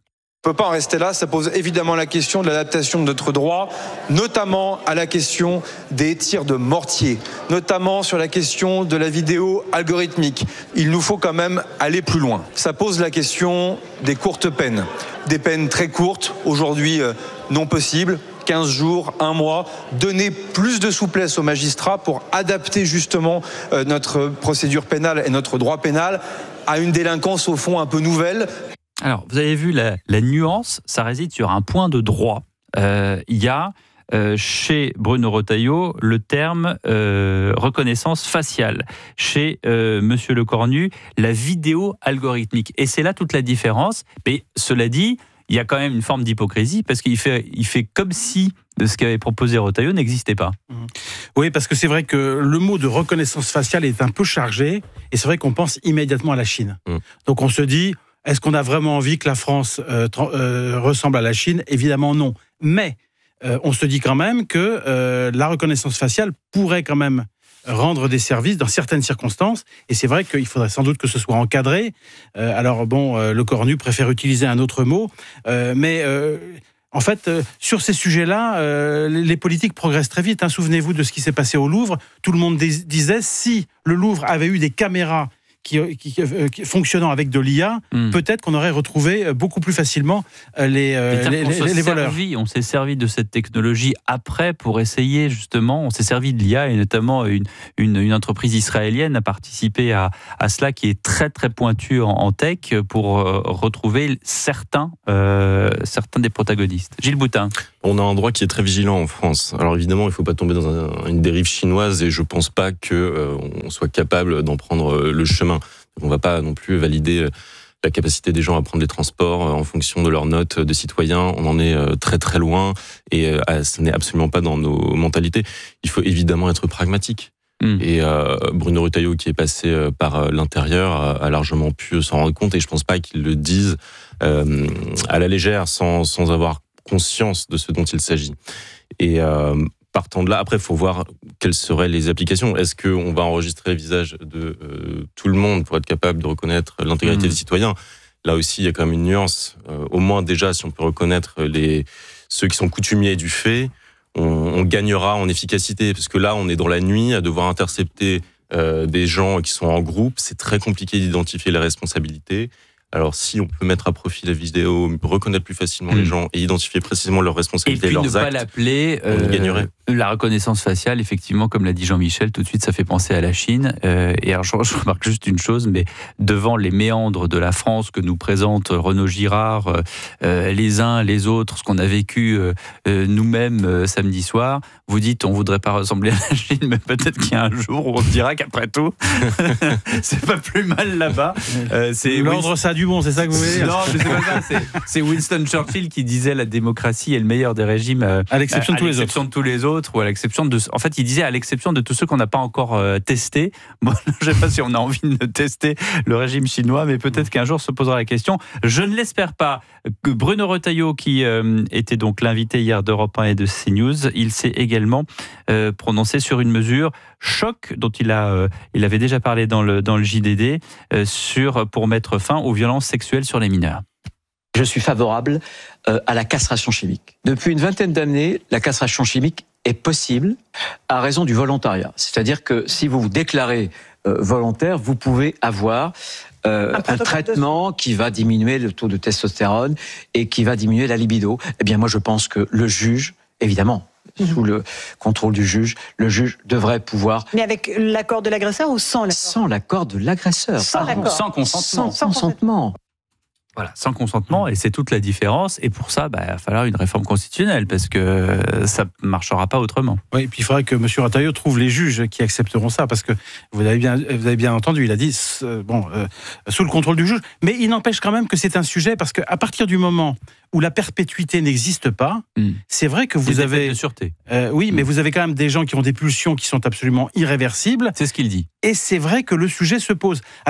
On ne peut pas en rester là, ça pose évidemment la question de l'adaptation de notre droit, notamment à la question des tirs de mortier, notamment sur la question de la vidéo algorithmique. Il nous faut quand même aller plus loin. Ça pose la question des courtes peines, des peines très courtes, aujourd'hui euh, non possibles, quinze jours, un mois, donner plus de souplesse aux magistrats pour adapter justement euh, notre procédure pénale et notre droit pénal à une délinquance au fond un peu nouvelle. Alors, vous avez vu, la, la nuance, ça réside sur un point de droit. Euh, il y a, euh, chez Bruno Retailleau, le terme euh, reconnaissance faciale. Chez euh, Monsieur Lecornu, la vidéo algorithmique. Et c'est là toute la différence. Mais cela dit, il y a quand même une forme d'hypocrisie, parce qu'il fait, il fait comme si ce qu'avait proposé Retailleau n'existait pas. Oui, parce que c'est vrai que le mot de reconnaissance faciale est un peu chargé, et c'est vrai qu'on pense immédiatement à la Chine. Mmh. Donc on se dit... Est-ce qu'on a vraiment envie que la France euh, euh, ressemble à la Chine ? Évidemment non. Mais euh, on se dit quand même que euh, la reconnaissance faciale pourrait quand même rendre des services dans certaines circonstances. Et c'est vrai qu'il faudrait sans doute que ce soit encadré. Euh, alors bon, euh, Lecornu préfère utiliser un autre mot. Euh, mais euh, en fait, euh, sur ces sujets-là, euh, les politiques progressent très vite. Hein. Souvenez-vous de ce qui s'est passé au Louvre. Tout le monde dis- disait si le Louvre avait eu des caméras Qui, qui, qui, fonctionnant avec de l'I A, mmh. peut-être qu'on aurait retrouvé beaucoup plus facilement les, euh, les, les, les voleurs. Servi, on s'est servi de cette technologie après pour essayer justement, on s'est servi de l'I A et notamment une, une, une entreprise israélienne a participé à, à cela qui est très très pointue en, en tech pour euh, retrouver certains, euh, certains des protagonistes. Gilles Boutin. On a un droit qui est très vigilant en France. Alors évidemment, il ne faut pas tomber dans un, une dérive chinoise et je ne pense pas qu'on euh, soit capable d'en prendre euh, le chemin. On ne va pas non plus valider la capacité des gens à prendre les transports en fonction de leurs notes de citoyens. On en est très très loin et ce n'est absolument pas dans nos mentalités. Il faut évidemment être pragmatique. Mmh. Et euh, Bruno Retailleau, qui est passé par l'intérieur, a largement pu s'en rendre compte et je ne pense pas qu'il le dise euh, à la légère, sans, sans avoir conscience de ce dont il s'agit. Et euh, partant de là, après, il faut voir quelles seraient les applications. Est-ce qu'on va enregistrer le visage de euh, tout le monde pour être capable de reconnaître l'intégrité mmh. des citoyens ? Là aussi, il y a quand même une nuance. Euh, au moins, déjà, si on peut reconnaître les, ceux qui sont coutumiers du fait, on, on gagnera en efficacité. Parce que là, on est dans la nuit à devoir intercepter euh, des gens qui sont en groupe. C'est très compliqué d'identifier les responsabilités. Alors, si on peut mettre à profit la vidéo, reconnaître plus facilement mmh. les gens et identifier précisément leurs responsabilités et, puis leurs ne actes, pas l'appeler, on y gagnerait. Euh, la reconnaissance faciale, effectivement, comme l'a dit Jean-Michel, tout de suite, ça fait penser à la Chine. Euh, et alors, je, je remarque juste une chose, mais devant les méandres de la France que nous présente Renaud Girard, euh, les uns, les autres, ce qu'on a vécu euh, nous-mêmes euh, samedi soir, vous dites, on voudrait pas ressembler à la Chine, mais peut-être qu'il y a un jour où on se dira qu'après tout, c'est pas plus mal là-bas. Euh, c'est L'ordre, Winston... ça a du bon, c'est ça que vous voulez dire ? Non, mais c'est pas ça. C'est, c'est Winston Churchill qui disait la démocratie est le meilleur des régimes, euh, à l'exception, à, de, tous à l'exception les de tous les autres. Ou à l'exception de, en fait, il disait à l'exception de tous ceux qu'on n'a pas encore euh, testés. Bon, je ne sais pas si on a envie de tester le régime chinois, mais peut-être qu'un jour se posera la question. Je ne l'espère pas. Que Bruno Retailleau, qui euh, était donc l'invité hier d'Europe un et de CNews, il s'est également euh, prononcé sur une mesure choc dont il a, euh, il avait déjà parlé dans le dans le J D D euh, sur pour mettre fin aux violences sexuelles sur les mineurs. Je suis favorable euh, à la castration chimique. Depuis une vingtaine d'années, la castration chimique est possible à raison du volontariat. C'est-à-dire que si vous vous déclarez euh, volontaire, vous pouvez avoir euh, un, un traitement qui va diminuer le taux de testostérone et qui va diminuer la libido. Eh bien, moi, je pense que le juge, évidemment, mmh. sous le contrôle du juge, le juge devrait pouvoir... Mais avec l'accord de l'agresseur ou sans l'accord ? Sans l'accord de l'agresseur. Sans, l'accord. sans consentement. Sans, sans consentement. Voilà, sans consentement, et c'est toute la différence. Et pour ça, bah, il va falloir une réforme constitutionnelle, parce que ça ne marchera pas autrement. Oui, et puis il faudrait que M. Retailleau trouve les juges qui accepteront ça, parce que vous avez bien, vous avez bien entendu, il a dit, euh, bon, euh, sous le contrôle du juge, mais il n'empêche quand même que c'est un sujet, parce qu'à partir du moment où la perpétuité n'existe pas, mmh. c'est vrai que vous des avez... de sûreté. Euh, oui, mmh. mais vous avez quand même des gens qui ont des pulsions qui sont absolument irréversibles. C'est ce qu'il dit. Et c'est vrai que le sujet se pose. Alors,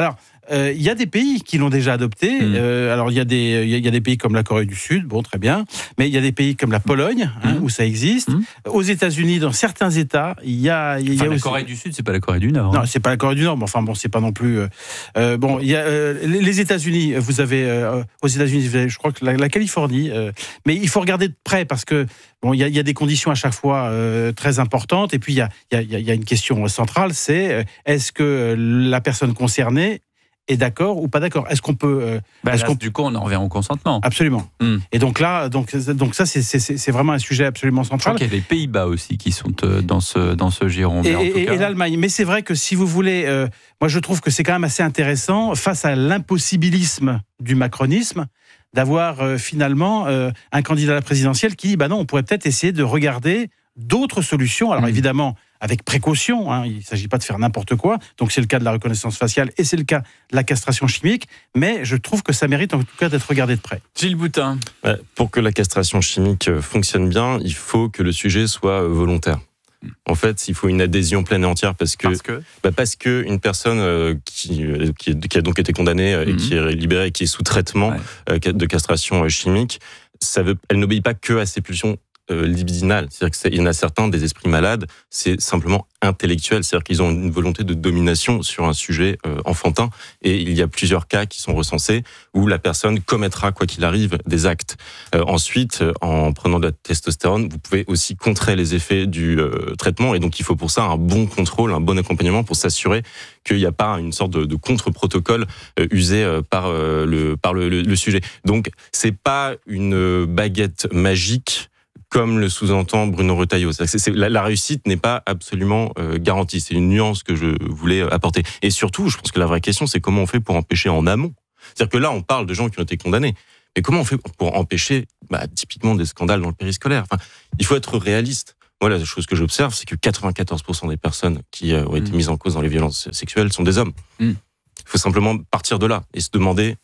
euh, y a des pays qui l'ont déjà adopté. Mmh. Euh, alors, il y, a des, y, a, y a des pays comme la Corée du Sud, bon, très bien. Mais il y a des pays comme la Pologne, hein, mmh. où ça existe. Mmh. Aux États-Unis, dans certains États, il y a... Y a enfin, la aussi... Corée du Sud, c'est pas la Corée du Nord. Non, hein. c'est pas la Corée du Nord, mais enfin, bon, c'est pas non plus... Euh, bon, il y a euh, les États-Unis, vous avez... Euh, aux États-Unis, vous avez, je crois que la, la Californie... Euh, mais il faut regarder de près, parce que bon, il y, y a des conditions à chaque fois euh, très importantes. Et puis, il y a, y, a, y a une question centrale, c'est euh, est-ce que la personne concernée est d'accord ou pas d'accord? Est-ce qu'on peut... Euh, bah, est-ce là, qu'on... Du coup, on en revient au consentement. Absolument. Mm. Et donc là, donc, donc ça, c'est, c'est, c'est vraiment un sujet absolument central. Je crois qu'il y a les Pays-Bas aussi qui sont euh, dans ce, dans ce giron. Et, en tout et, cas. et l'Allemagne. Mais c'est vrai que si vous voulez... Euh, moi, je trouve que c'est quand même assez intéressant, face à l'impossibilisme du macronisme, d'avoir euh, finalement euh, un candidat à la présidentielle qui dit bah non, on pourrait peut-être essayer de regarder d'autres solutions. Alors mmh. évidemment, avec précaution, hein, il ne s'agit pas de faire n'importe quoi. Donc c'est le cas de la reconnaissance faciale et c'est le cas de la castration chimique. Mais je trouve que ça mérite en tout cas d'être regardé de près. Gilles Boutin. Pour que la castration chimique fonctionne bien, il faut que le sujet soit volontaire. En fait, il faut une adhésion pleine et entière parce que parce que, bah parce que une personne euh, qui, qui, qui a donc été condamnée euh, et mmh. qui est libérée, qui est sous traitement ouais. euh, de castration chimique, ça veut, elle n'obéit pas que à ses pulsions euh, libidinales. C'est-à-dire qu'il y en a certains des esprits malades, c'est simplement intellectuel, c'est-à-dire qu'ils ont une volonté de domination sur un sujet euh, enfantin. Et il y a plusieurs cas qui sont recensés où la personne commettra, quoi qu'il arrive, des actes. Euh, ensuite, en prenant de la testostérone, vous pouvez aussi contrer les effets du euh, traitement. Et donc, il faut pour ça un bon contrôle, un bon accompagnement pour s'assurer qu'il n'y a pas une sorte de, de contre-protocole euh, usé euh, par, euh, le, par le, le, le sujet. Donc, c'est pas une baguette magique comme le sous-entend Bruno Retailleau. C'est, c'est, la, la réussite n'est pas absolument euh, garantie. C'est une nuance que je voulais apporter. Et surtout, je pense que la vraie question, c'est comment on fait pour empêcher en amont. C'est-à-dire que là, on parle de gens qui ont été condamnés. Mais comment on fait pour empêcher, bah, typiquement, des scandales dans le périscolaire? Enfin, il faut être réaliste. Moi, la chose que j'observe, c'est que quatre-vingt-quatorze pour cent des personnes qui euh, ont été mmh. mises en cause dans les violences sexuelles sont des hommes. Il mmh. faut simplement partir de là et se demander...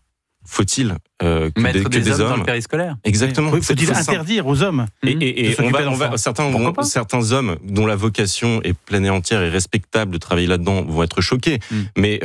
Faut-il euh, que mettre des, que des, des hommes, hommes dans le périscolaire? Exactement. Oui, faut-il interdire aux hommes Et, et, et on va, on va, certains, vont, certains hommes dont la vocation est pleine et entière et respectable de travailler là-dedans vont être choqués. Mmh. Mais